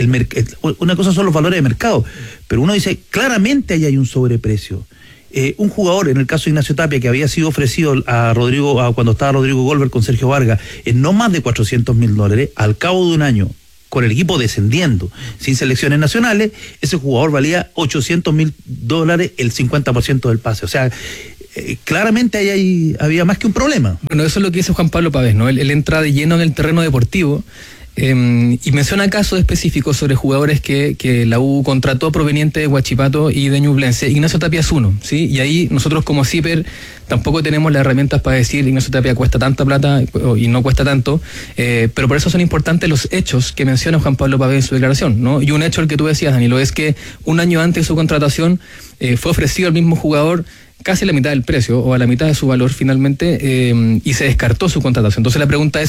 una cosa son los valores de mercado, pero uno dice claramente ahí hay un sobreprecio. Un jugador, en el caso de Ignacio Tapia, que había sido ofrecido cuando estaba Rodrigo Goldberg con Sergio Vargas, en no más de $400.000, al cabo de un año, con el equipo descendiendo, sin selecciones nacionales, ese jugador valía $800.000, el 50% del pase. O sea, claramente ahí había más que un problema. Bueno, eso es lo que dice Juan Pablo Pavés, ¿no? Él entra de lleno en el terreno deportivo y menciona casos específicos sobre jugadores que la U contrató provenientes de Huachipato y de Ñublense. Ignacio Tapia es uno, ¿sí? Y ahí nosotros como CIPER tampoco tenemos las herramientas para decir Ignacio Tapia cuesta tanta plata y no cuesta tanto, pero por eso son importantes los hechos que menciona Juan Pablo Pavés en su declaración, ¿no? Y un hecho el que tú decías, Danilo, es que un año antes de su contratación fue ofrecido al mismo jugador casi la mitad del precio o a la mitad de su valor finalmente y se descartó su contratación. Entonces la pregunta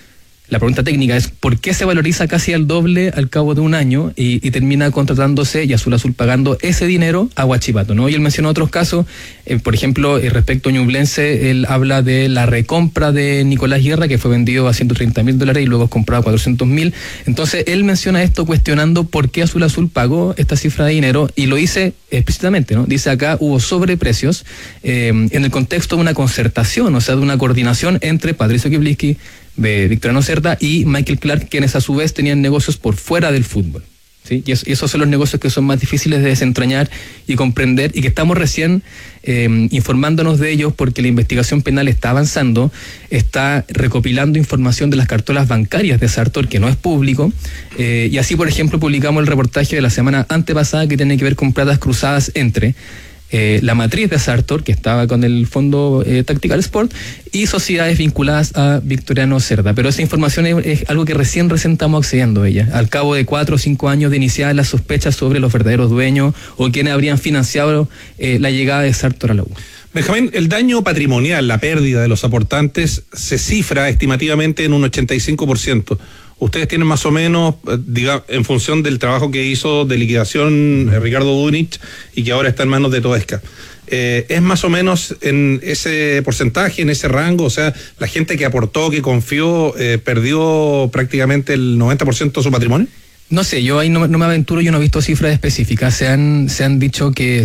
técnica es ¿por qué se valoriza casi al doble al cabo de un año y termina contratándose y Azul pagando ese dinero a Huachipato, ¿no? Y él mencionó otros casos, por ejemplo, respecto a Ñublense, él habla de la recompra de Nicolás Guerra, que fue vendido a $130.000 y luego comprado a $400.000. Entonces él menciona esto cuestionando por qué Azul pagó esta cifra de dinero y lo dice explícitamente, ¿no? Dice acá hubo sobreprecios en el contexto de una concertación, o sea, de una coordinación entre Patricio Kiblisky, de Victoriano Cerda y Michael Clark, quienes a su vez tenían negocios por fuera del fútbol, ¿sí? Y esos son los negocios que son más difíciles de desentrañar y comprender y que estamos recién informándonos de ellos porque la investigación penal está avanzando, está recopilando información de las cartolas bancarias de Sartor que no es público y así por ejemplo publicamos el reportaje de la semana antepasada que tiene que ver con platas cruzadas entre la matriz de Sartor, que estaba con el fondo Tactical Sport, y sociedades vinculadas a Victoriano Cerda. Pero esa información es algo que recién estamos accediendo a ella, al cabo de 4 o 5 años de iniciadas las sospechas sobre los verdaderos dueños o quienes habrían financiado la llegada de Sartor a la U. Benjamín, el daño patrimonial, la pérdida de los aportantes, se cifra estimativamente en un 85%. Ustedes tienen más o menos, en función del trabajo que hizo de liquidación Ricardo Bunich y que ahora está en manos de Toesca, ¿es más o menos en ese porcentaje, en ese rango? O sea, la gente que aportó, que confió, perdió prácticamente el 90% de su patrimonio. No sé, yo ahí no me aventuro, yo no he visto cifras específicas. Se ha dicho que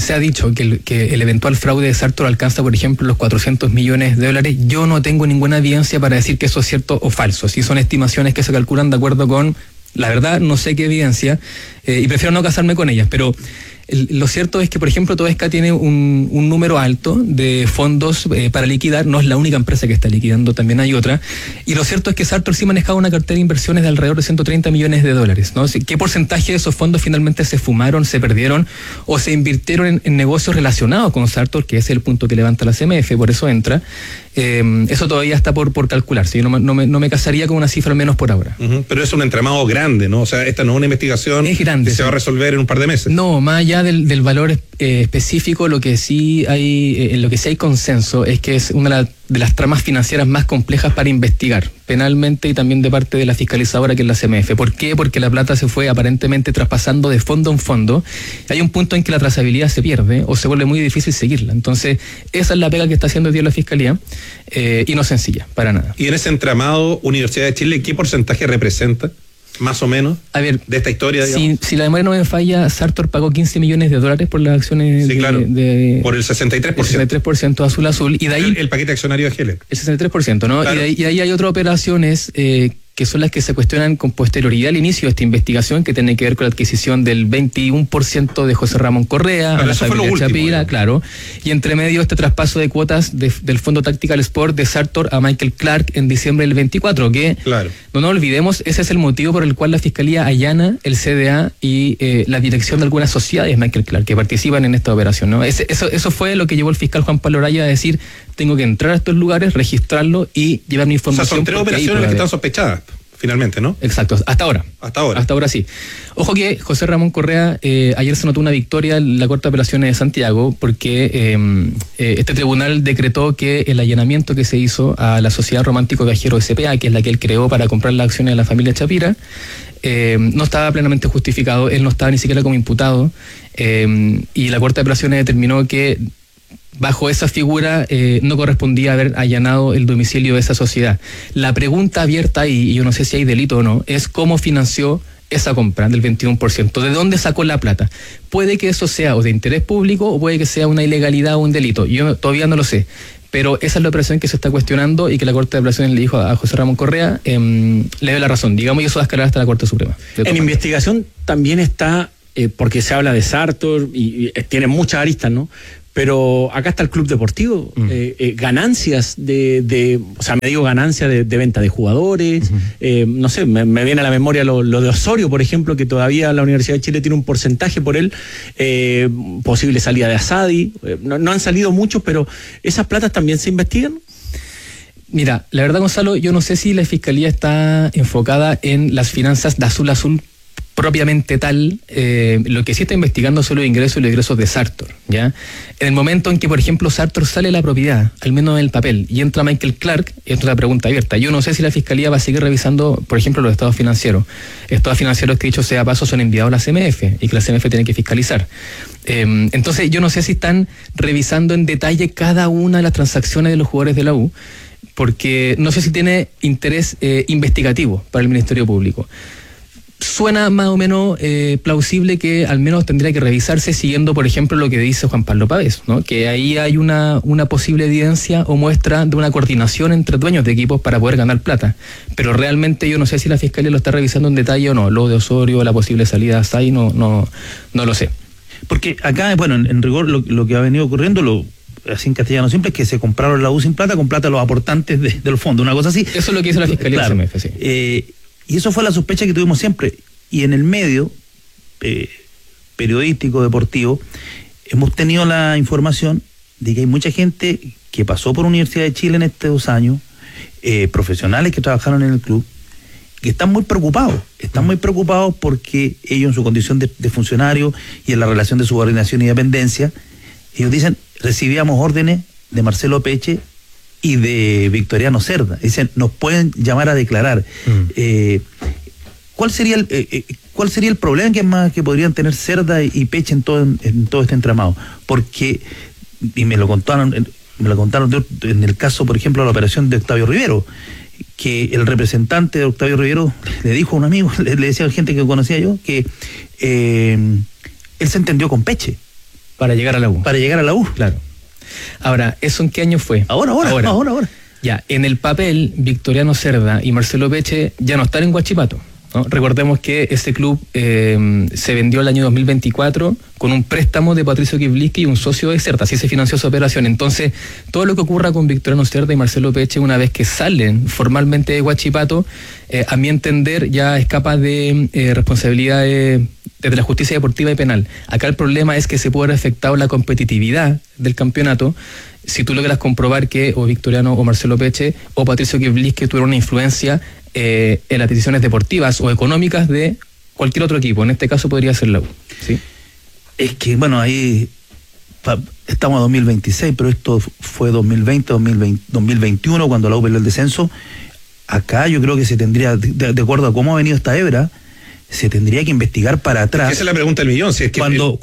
el eventual fraude de Sartor alcanza, por ejemplo, los $400 millones. Yo no tengo ninguna evidencia para decir que eso es cierto o falso. Si son estimaciones que se calculan de acuerdo con la verdad, no sé qué evidencia y prefiero no casarme con ellas, pero lo cierto es que, por ejemplo, Toesca tiene un número alto de fondos para liquidar. No es la única empresa que está liquidando, también hay otra. Y lo cierto es que Sartor sí manejaba una cartera de inversiones de alrededor de $130 millones, ¿no? ¿Qué porcentaje de esos fondos finalmente se fumaron, se perdieron o se invirtieron en negocios relacionados con Sartor, que es el punto que levanta la CMF, por eso entra? Eso todavía está por calcularse. Yo no me casaría con una cifra al menos por ahora. Pero es un entramado grande, ¿no? O sea, esta no es una investigación que se va a resolver en un par de meses. No, más allá del valor específico, en lo que sí hay consenso es que es una de las tramas financieras más complejas para investigar penalmente y también de parte de la fiscalizadora, que es la CMF. ¿Por qué? Porque la plata se fue aparentemente traspasando de fondo en fondo. Hay un punto en que la trazabilidad se pierde o se vuelve muy difícil seguirla. Entonces, esa es la pega que está haciendo hoy día la Fiscalía y no es sencilla, para nada. Y en ese entramado, Universidad de Chile, ¿qué porcentaje representa? Más o menos, a ver, de esta historia, digamos. Si la memoria no me falla, Sartor pagó $15 millones por las acciones por el 63%. El 63% Azul. Y de ahí el paquete accionario de Heller. El 63%, ¿no? Claro. Y de ahí hay otras operaciones que son las que se cuestionan con posterioridad al inicio de esta investigación, que tiene que ver con la adquisición del 21% de José Ramón Correa, a la familia Chapira, claro, y entre medio este traspaso de cuotas del Fondo Tactical Sport de Sartor a Michael Clark en diciembre del 24, que no nos olvidemos, ese es el motivo por el cual la Fiscalía allana el CDA y la dirección de algunas sociedades Michael Clark que participan en esta operación, ¿no? Eso fue lo que llevó el fiscal Juan Pablo Araya a decir: tengo que entrar a estos lugares, registrarlo y llevar mi información. O sea, son 3 operaciones que están sospechadas. finalmente, ¿no? Exacto, hasta ahora. Hasta ahora sí. Ojo que José Ramón Correa, ayer se notó una victoria en la Corte de Apelaciones de Santiago, porque este tribunal decretó que el allanamiento que se hizo a la Sociedad Romántico Viajero S.p.A., que es la que él creó para comprar las acciones de la familia Chapira, no estaba plenamente justificado, él no estaba ni siquiera como imputado, y la Corte de Apelaciones determinó que bajo esa figura no correspondía haber allanado el domicilio de esa sociedad. La pregunta abierta ahí, y yo no sé si hay delito o no, es cómo financió esa compra del 21%. ¿De dónde sacó la plata? Puede que eso sea o de interés público o puede que sea una ilegalidad o un delito. Yo todavía no lo sé. Pero esa es la operación que se está cuestionando y que la Corte de Apelaciones le dijo a José Ramón Correa, le dio la razón. Digamos, y eso va a escalar hasta la Corte Suprema. En investigación también está, porque se habla de Sartor y tiene muchas aristas, ¿no? Pero acá está el club deportivo, ganancias o sea, me digo ganancias de venta de jugadores, no sé, me viene a la memoria lo de Osorio, por ejemplo, que todavía la Universidad de Chile tiene un porcentaje por él, posible salida de Asadi, no han salido muchos, pero ¿esas platas también se investigan? Mira, la verdad, Gonzalo, yo no sé si la Fiscalía está enfocada en las finanzas de Azul Azul propiamente tal. Lo que sí está investigando son los ingresos y los egresos de Sartor, ¿ya? En el momento en que, por ejemplo, Sartor sale de la propiedad, al menos en el papel, y entra Michael Clark, es otra pregunta abierta. Yo no sé si la Fiscalía va a seguir revisando, por ejemplo, los estados financieros. Estados financieros que, dicho sea paso, son enviados a la CMF y que la CMF tiene que fiscalizar. Entonces, yo no sé si están revisando en detalle cada una de las transacciones de los jugadores de la U, porque no sé si tiene interés investigativo para el Ministerio Público. Suena más o menos plausible que al menos tendría que revisarse siguiendo, por ejemplo, lo que dice Juan Pablo Pavés, ¿no? Que ahí hay una posible evidencia o muestra de una coordinación entre dueños de equipos para poder ganar plata. Pero realmente yo no sé si la Fiscalía lo está revisando en detalle o no. Lo de Osorio, la posible salida de Asai, no lo sé. Porque acá, bueno, en rigor lo que ha venido ocurriendo, así en castellano siempre, es que se compraron la U sin plata, con plata los aportantes del fondo, una cosa así. Eso es lo que dice la Fiscalía, claro. de CMF, sí. Y eso fue la sospecha que tuvimos siempre. Y en el medio periodístico, deportivo, hemos tenido la información de que hay mucha gente que pasó por Universidad de Chile en estos años, profesionales que trabajaron en el club, que están muy preocupados. Están muy preocupados porque ellos, en su condición de funcionario y en la relación de subordinación y dependencia, ellos dicen, recibíamos órdenes de Marcelo Peche y de Victoriano Cerda. Dicen, nos pueden llamar a declarar. ¿Cuál sería el problema que podrían tener Cerda y Peche en todo este entramado? Porque, y me lo contaron en el caso, por ejemplo, de la operación de Octavio Rivero, que el representante de Octavio Rivero le dijo a un amigo, le decía a gente que conocía yo, que él se entendió con Peche. Para llegar a la U. Para llegar a la U. Claro. Ahora, ¿eso en qué año fue? Ahora. Ya, en el papel, Victoriano Cerda y Marcelo Peche ya no están en Huachipato, ¿no? Recordemos que ese club se vendió el año 2024 con un préstamo de Patricio Kivliski y un socio de Cerda, así se financió esa operación. Entonces, todo lo que ocurra con Victoriano Cerda y Marcelo Peche, una vez que salen formalmente de Huachipato, a mi entender ya escapa de responsabilidades desde la justicia deportiva y penal. Acá el problema es que se puede haber afectado la competitividad del campeonato si tú logras comprobar que o Victoriano o Marcelo Peche o Patricio Kivliski tuvieron una influencia en las decisiones deportivas o económicas de cualquier otro equipo. En este caso podría ser la U, ¿sí? Es que, bueno, ahí estamos en 2026, pero esto fue 2021, cuando la U perdió el descenso. Acá yo creo que se tendría, de acuerdo a cómo ha venido esta hebra, se tendría que investigar para atrás. Esa es la pregunta del millón, si es que cuando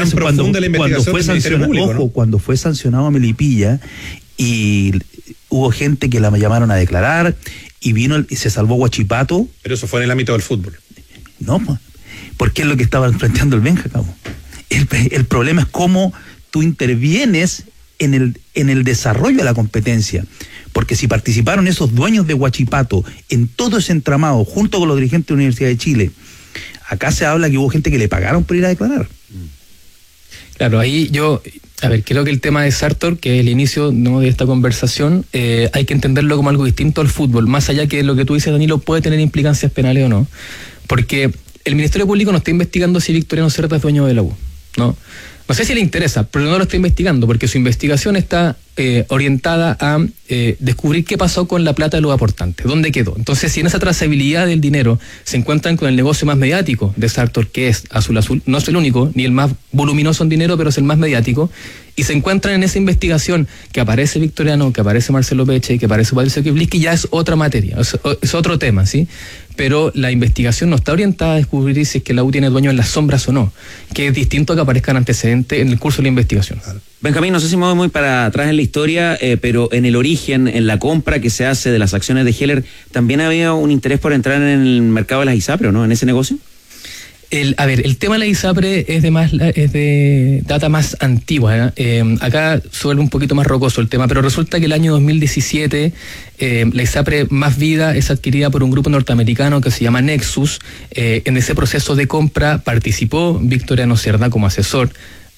fue sancionado Melipilla y hubo gente que la llamaron a declarar y vino y se salvó Huachipato. Pero eso fue en el ámbito del fútbol. No, porque es lo que estaba enfrentando el Benja, cabo. El problema es cómo tú intervienes en el desarrollo de la competencia. Porque si participaron esos dueños de Huachipato en todo ese entramado, junto con los dirigentes de la Universidad de Chile, acá se habla que hubo gente que le pagaron por ir a declarar. Claro, ahí creo que el tema de Sartor, que es el inicio, ¿no?, de esta conversación, hay que entenderlo como algo distinto al fútbol, más allá que lo que tú dices, Danilo, puede tener implicancias penales o no, porque el Ministerio Público no está investigando si Victoriano Cerda es dueño de la U, ¿no? No sé si le interesa, pero no lo está investigando, porque su investigación está orientada a descubrir qué pasó con la plata de los aportantes, dónde quedó. Entonces, si en esa trazabilidad del dinero se encuentran con el negocio más mediático de Sartor, que es Azul Azul, no es el único, ni el más voluminoso en dinero, pero es el más mediático, y se encuentran en esa investigación que aparece Victoriano, que aparece Marcelo Peche, que aparece Patricio Kivliski, ya es otra materia, es otro tema, ¿sí? Pero la investigación no está orientada a descubrir si es que la U tiene dueño en las sombras o no, que es distinto a que aparezcan antecedentes en el curso de la investigación. Benjamín, no sé si me voy muy para atrás en la historia, pero en el origen, en la compra que se hace de las acciones de Heller, ¿también había un interés por entrar en el mercado de las ISAPRE, ¿no? En ese negocio. El tema de la ISAPRE es de data más antigua. Acá suele un poquito más rocoso el tema, pero resulta que el año 2017 la ISAPRE Más Vida es adquirida por un grupo norteamericano que se llama Nexus. En ese proceso de compra participó Victoriano Cerda como asesor.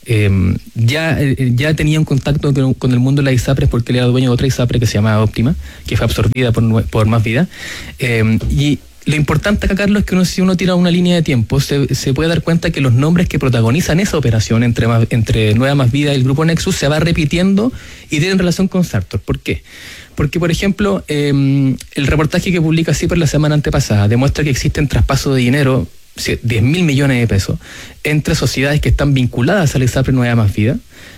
Ya tenía un contacto con el mundo de la ISAPRE porque él era dueño de otra ISAPRE que se llamaba Óptima, que fue absorbida por Más Vida. Y lo importante acá, Carlos, es que si uno tira una línea de tiempo, se puede dar cuenta que los nombres que protagonizan esa operación entre Nueva Más Vida y el grupo Nexus se va repitiendo y tienen relación con Sartor. ¿Por qué? Porque, por ejemplo, el reportaje que publica CIPER la semana antepasada demuestra que existen traspasos de dinero, 10.000 millones de pesos, entre sociedades que están vinculadas a la ISAPRE Nueva Más Vida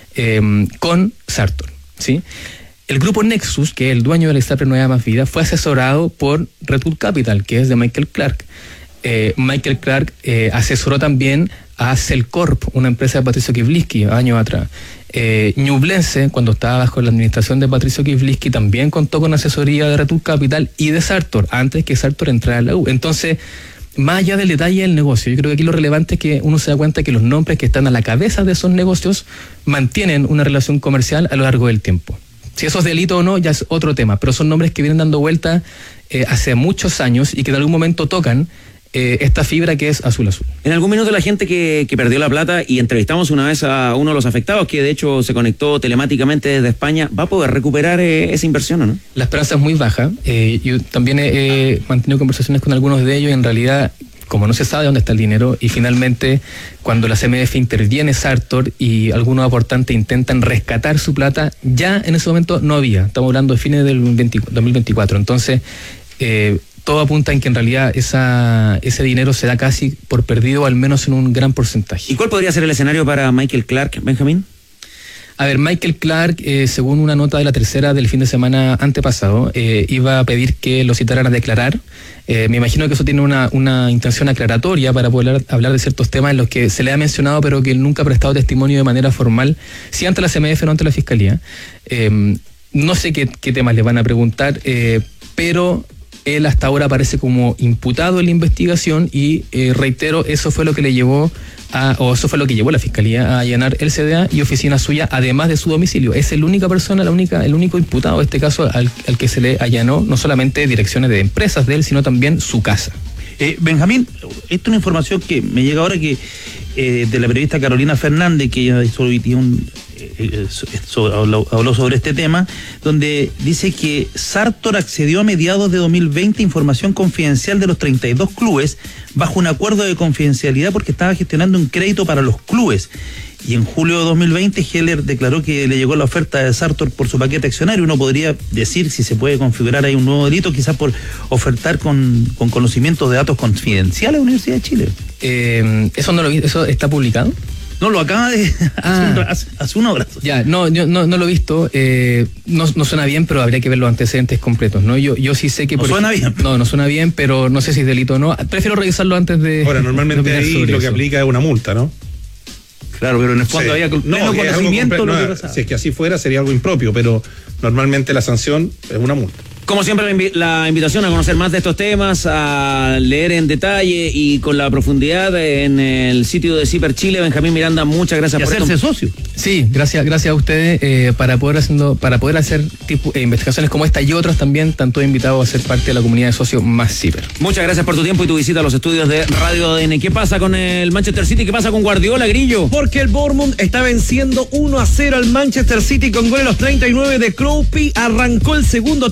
con Sartor, ¿sí? El grupo Nexus, que es el dueño de la ISAPRE Nueva Más Vida, fue asesorado por Redwood Capital, que es de Michael Clark. Michael Clark asesoró también a Celcorp, una empresa de Patricio Kivliski, años atrás. Ñublense, cuando estaba bajo la administración de Patricio Kivliski, también contó con asesoría de Redwood Capital y de Sartor, antes que Sartor entrara a la U. Entonces, más allá del detalle del negocio, yo creo que aquí lo relevante es que uno se da cuenta que los nombres que están a la cabeza de esos negocios mantienen una relación comercial a lo largo del tiempo. Si eso es delito o no, ya es otro tema, pero son nombres que vienen dando vuelta hace muchos años y que en algún momento tocan esta fibra que es Azul Azul. En algún minuto la gente que perdió la plata, y entrevistamos una vez a uno de los afectados, que de hecho se conectó telemáticamente desde España, ¿va a poder recuperar esa inversión o no? La esperanza es muy baja. Yo también he mantenido conversaciones con algunos de ellos y en realidad, como no se sabe dónde está el dinero, y finalmente cuando la CMF interviene Sartor y algunos aportantes intentan rescatar su plata, ya en ese momento no había. Estamos hablando de fines del 2024. Entonces, todo apunta en que en realidad ese dinero se da casi por perdido, al menos en un gran porcentaje. ¿Y cuál podría ser el escenario para Michael Clark, Benjamín? A ver, Michael Clark, según una nota de La Tercera del fin de semana antepasado, iba a pedir que lo citaran a declarar. Me imagino que eso tiene una intención aclaratoria para poder hablar de ciertos temas en los que se le ha mencionado, pero que él nunca ha prestado testimonio de manera formal, si ante la CMF o no ante la Fiscalía. No sé qué temas le van a preguntar, pero él hasta ahora aparece como imputado en la investigación y reitero, eso fue lo que le llevó eso fue lo que llevó a la Fiscalía a allanar el CDA y oficina suya, además de su domicilio. Es la única persona, el único imputado en este caso al que se le allanó no solamente direcciones de empresas de él, sino también su casa. Benjamín, esta es una información que me llega ahora que de la periodista Carolina Fernández, que ella habló sobre este tema, donde dice que Sartor accedió a mediados de 2020 a información confidencial de los 32 clubes bajo un acuerdo de confidencialidad porque estaba gestionando un crédito para los clubes. Y en julio de 2020 Heller declaró que le llegó la oferta de Sartor por su paquete accionario. Uno podría decir si se puede configurar ahí un nuevo delito, quizás por ofertar con conocimiento de datos confidenciales a la Universidad de Chile. ¿Eso no lo vi? ¿Eso está publicado? No, lo acaba de hace una hora. Ya, no, yo no lo he visto. No suena bien, pero habría que ver los antecedentes completos, ¿no? Yo sí sé que... No suena bien. No suena bien, pero no sé si es delito o no. Prefiero revisarlo antes de... Ahora, normalmente ahí lo que aplica es una multa, ¿no? Claro, pero en el fondo había pleno conocimiento. Si es que así fuera, sería algo impropio, pero normalmente la sanción es una multa. Como siempre, la invitación a conocer más de estos temas, a leer en detalle y con la profundidad en el sitio de CIPER Chile. Benjamín Miranda, muchas gracias por hacerse socio. Sí, gracias a ustedes para poder hacer investigaciones como esta y otras también, tanto invitados a ser parte de la comunidad de socios más CIPER. Muchas gracias por tu tiempo y tu visita a los estudios de Radio ADN. ¿Qué pasa con el Manchester City? ¿Qué pasa con Guardiola, Grillo? Porque el Bournemouth está venciendo 1-0 al Manchester City con gol en los 39 de Crowpy. Arrancó el segundo tiempo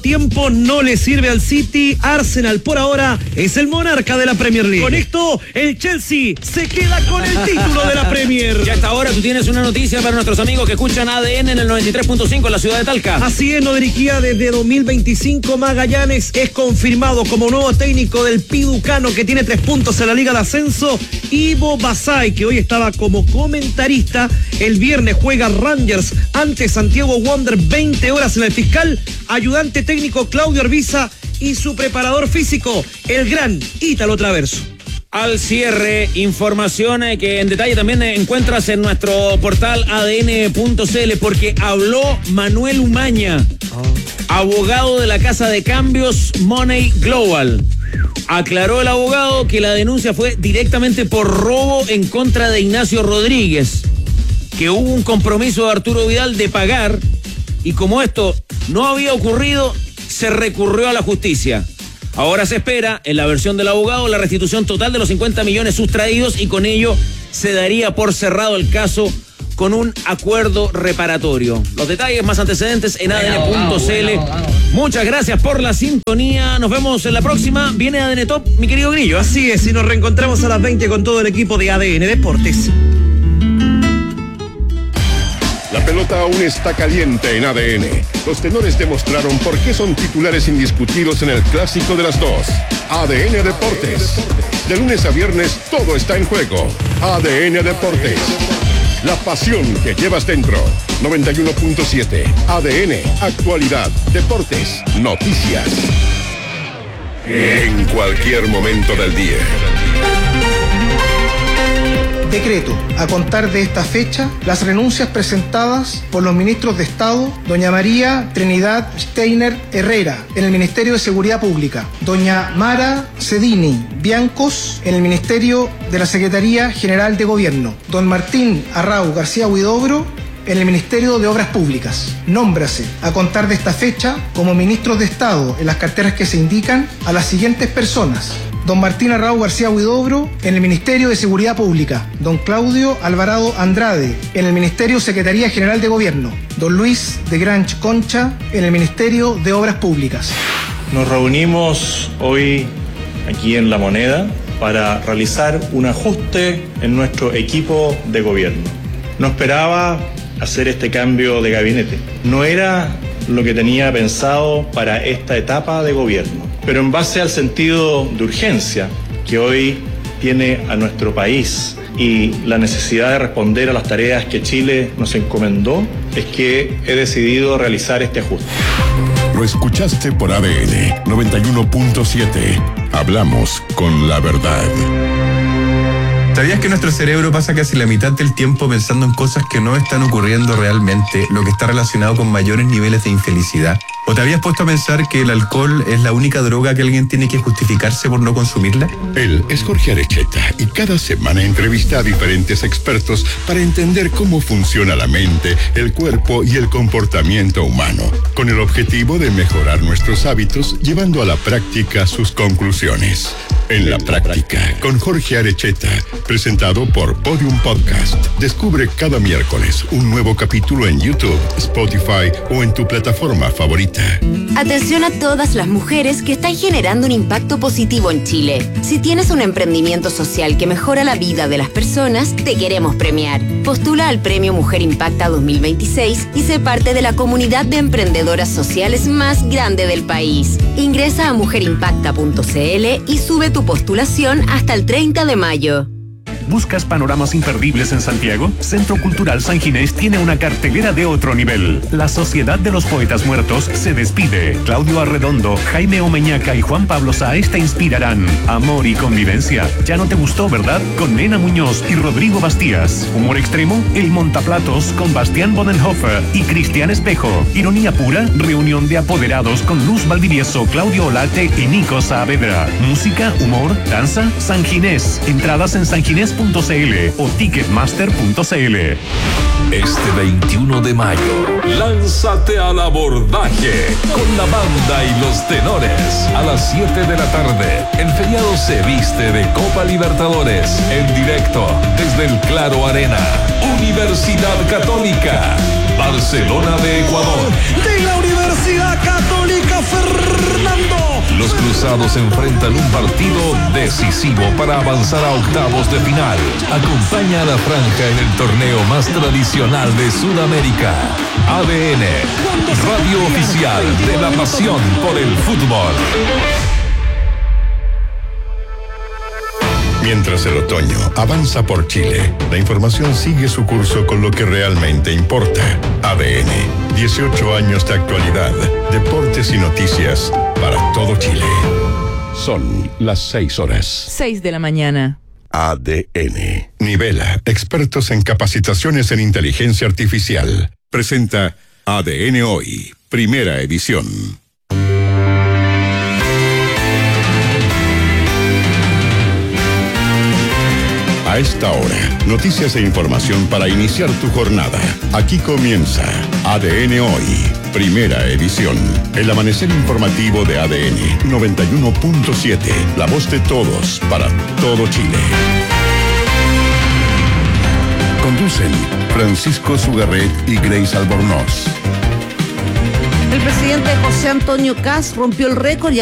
tiempo no le sirve al City. Arsenal por ahora es el monarca de la Premier League. Con esto, el Chelsea se queda con el título de la Premier. Ya hasta ahora tú tienes una noticia para nuestros amigos que escuchan ADN en el 93.5 en la ciudad de Talca. Así es, Noderiquía, desde 2025 Magallanes es confirmado como nuevo técnico del Piducano, que tiene 3 puntos en la Liga de Ascenso. Ivo Basay, que hoy estaba como comentarista. El viernes juega Rangers ante Santiago Wander, 20 horas en el Fiscal. Ayudante técnico Claudio Arbiza y su preparador físico, el gran Ítalo Traverso. Al cierre, información que en detalle también encuentras en nuestro portal adn.cl, porque habló Manuel Umaña, abogado de la casa de cambios Money Global. Aclaró el abogado que la denuncia fue directamente por robo en contra de Ignacio Rodríguez, que hubo un compromiso de Arturo Vidal de pagar, y como esto no había ocurrido, se recurrió a la justicia. Ahora se espera, en la versión del abogado, la restitución total de los 50 millones sustraídos, y con ello se daría por cerrado el caso con un acuerdo reparatorio. Los detalles, más antecedentes en adn.cl. Muchas gracias por la sintonía. Nos vemos en la próxima. Viene ADN Top, mi querido Grillo. Así es, y nos reencontramos a las 20 con todo el equipo de ADN Deportes. La pelota aún está caliente en ADN. Los tenores demostraron por qué son titulares indiscutidos en el clásico de las dos. ADN Deportes. De lunes a viernes todo está en juego. ADN Deportes. La pasión que llevas dentro. 91.7. ADN. Actualidad. Deportes. Noticias. En cualquier momento del día. Decreto. A contar de esta fecha, las renuncias presentadas por los ministros de Estado, doña María Trinidad Steiner Herrera, en el Ministerio de Seguridad Pública, doña Mara Cedini Biancos, en el Ministerio de la Secretaría General de Gobierno, don Martín Arrau García Huidobro, en el Ministerio de Obras Públicas. Nómbrase, a contar de esta fecha, como ministros de Estado en las carteras que se indican, a las siguientes personas: don Martín Arrau García Huidobro, en el Ministerio de Seguridad Pública; don Claudio Alvarado Andrade, en el Ministerio Secretaría General de Gobierno; don Luis de Granch Concha, en el Ministerio de Obras Públicas. Nos reunimos hoy aquí en La Moneda para realizar un ajuste en nuestro equipo de gobierno. No esperaba hacer este cambio de gabinete. No era lo que tenía pensado para esta etapa de gobierno. Pero en base al sentido de urgencia que hoy tiene a nuestro país y la necesidad de responder a las tareas que Chile nos encomendó, es que he decidido realizar este ajuste. Lo escuchaste por ADN 91.7. Hablamos con la verdad. ¿Sabías que nuestro cerebro pasa casi la mitad del tiempo pensando en cosas que no están ocurriendo realmente, lo que está relacionado con mayores niveles de infelicidad? ¿O te habías puesto a pensar que el alcohol es la única droga que alguien tiene que justificarse por no consumirla? Él es Jorge Arecheta y cada semana entrevista a diferentes expertos para entender cómo funciona la mente, el cuerpo y el comportamiento humano, con el objetivo de mejorar nuestros hábitos, llevando a la práctica sus conclusiones. En la práctica, con Jorge Arecheta, presentado por Podium Podcast. Descubre cada miércoles un nuevo capítulo en YouTube, Spotify o en tu plataforma favorita. Atención a todas las mujeres que están generando un impacto positivo en Chile. Si tienes un emprendimiento social que mejora la vida de las personas, te queremos premiar. Postula al Premio Mujer Impacta 2026 y sé parte de la comunidad de emprendedoras sociales más grande del país. Ingresa a mujerimpacta.cl y sube tu postulación hasta el 30 de mayo. ¿Buscas panoramas imperdibles en Santiago? Centro Cultural San Ginés tiene una cartelera de otro nivel. La Sociedad de los Poetas Muertos se despide. Claudio Arredondo, Jaime Omeñaca y Juan Pablo Sáez te inspirarán. Amor y convivencia. Ya no te gustó, ¿verdad? Con Nena Muñoz y Rodrigo Bastías. Humor extremo, El Montaplatos con Bastián Bodenhofer y Cristian Espejo. Ironía pura, reunión de apoderados con Luz Valdivieso, Claudio Olate y Nico Saavedra. Música, humor, danza, San Ginés. Entradas en sanginés.cl o ticketmaster.cl. Este 21 de mayo, lánzate al abordaje con la banda y los tenores a las 7 de la tarde. El feriado se viste de Copa Libertadores en directo desde el Claro Arena. Universidad Católica, Barcelona de Ecuador. De la Universidad Católica Fernando. Los cruzados enfrentan un partido decisivo para avanzar a octavos de final. Acompaña a la franja en el torneo más tradicional de Sudamérica. ADN, radio oficial de la pasión por el fútbol. Mientras el otoño avanza por Chile, la información sigue su curso con lo que realmente importa. ADN, 18 años de actualidad, deportes y noticias para todo Chile. Son las 6 horas. 6 de la mañana. ADN. Nivela, expertos en capacitaciones en inteligencia artificial. Presenta ADN Hoy, primera edición. A esta hora, noticias e información para iniciar tu jornada. Aquí comienza ADN Hoy, primera edición. El amanecer informativo de ADN 91.7, la voz de todos para todo Chile. Conducen Francisco Sugarret y Grace Albornoz. El presidente José Antonio Kast rompió el récord y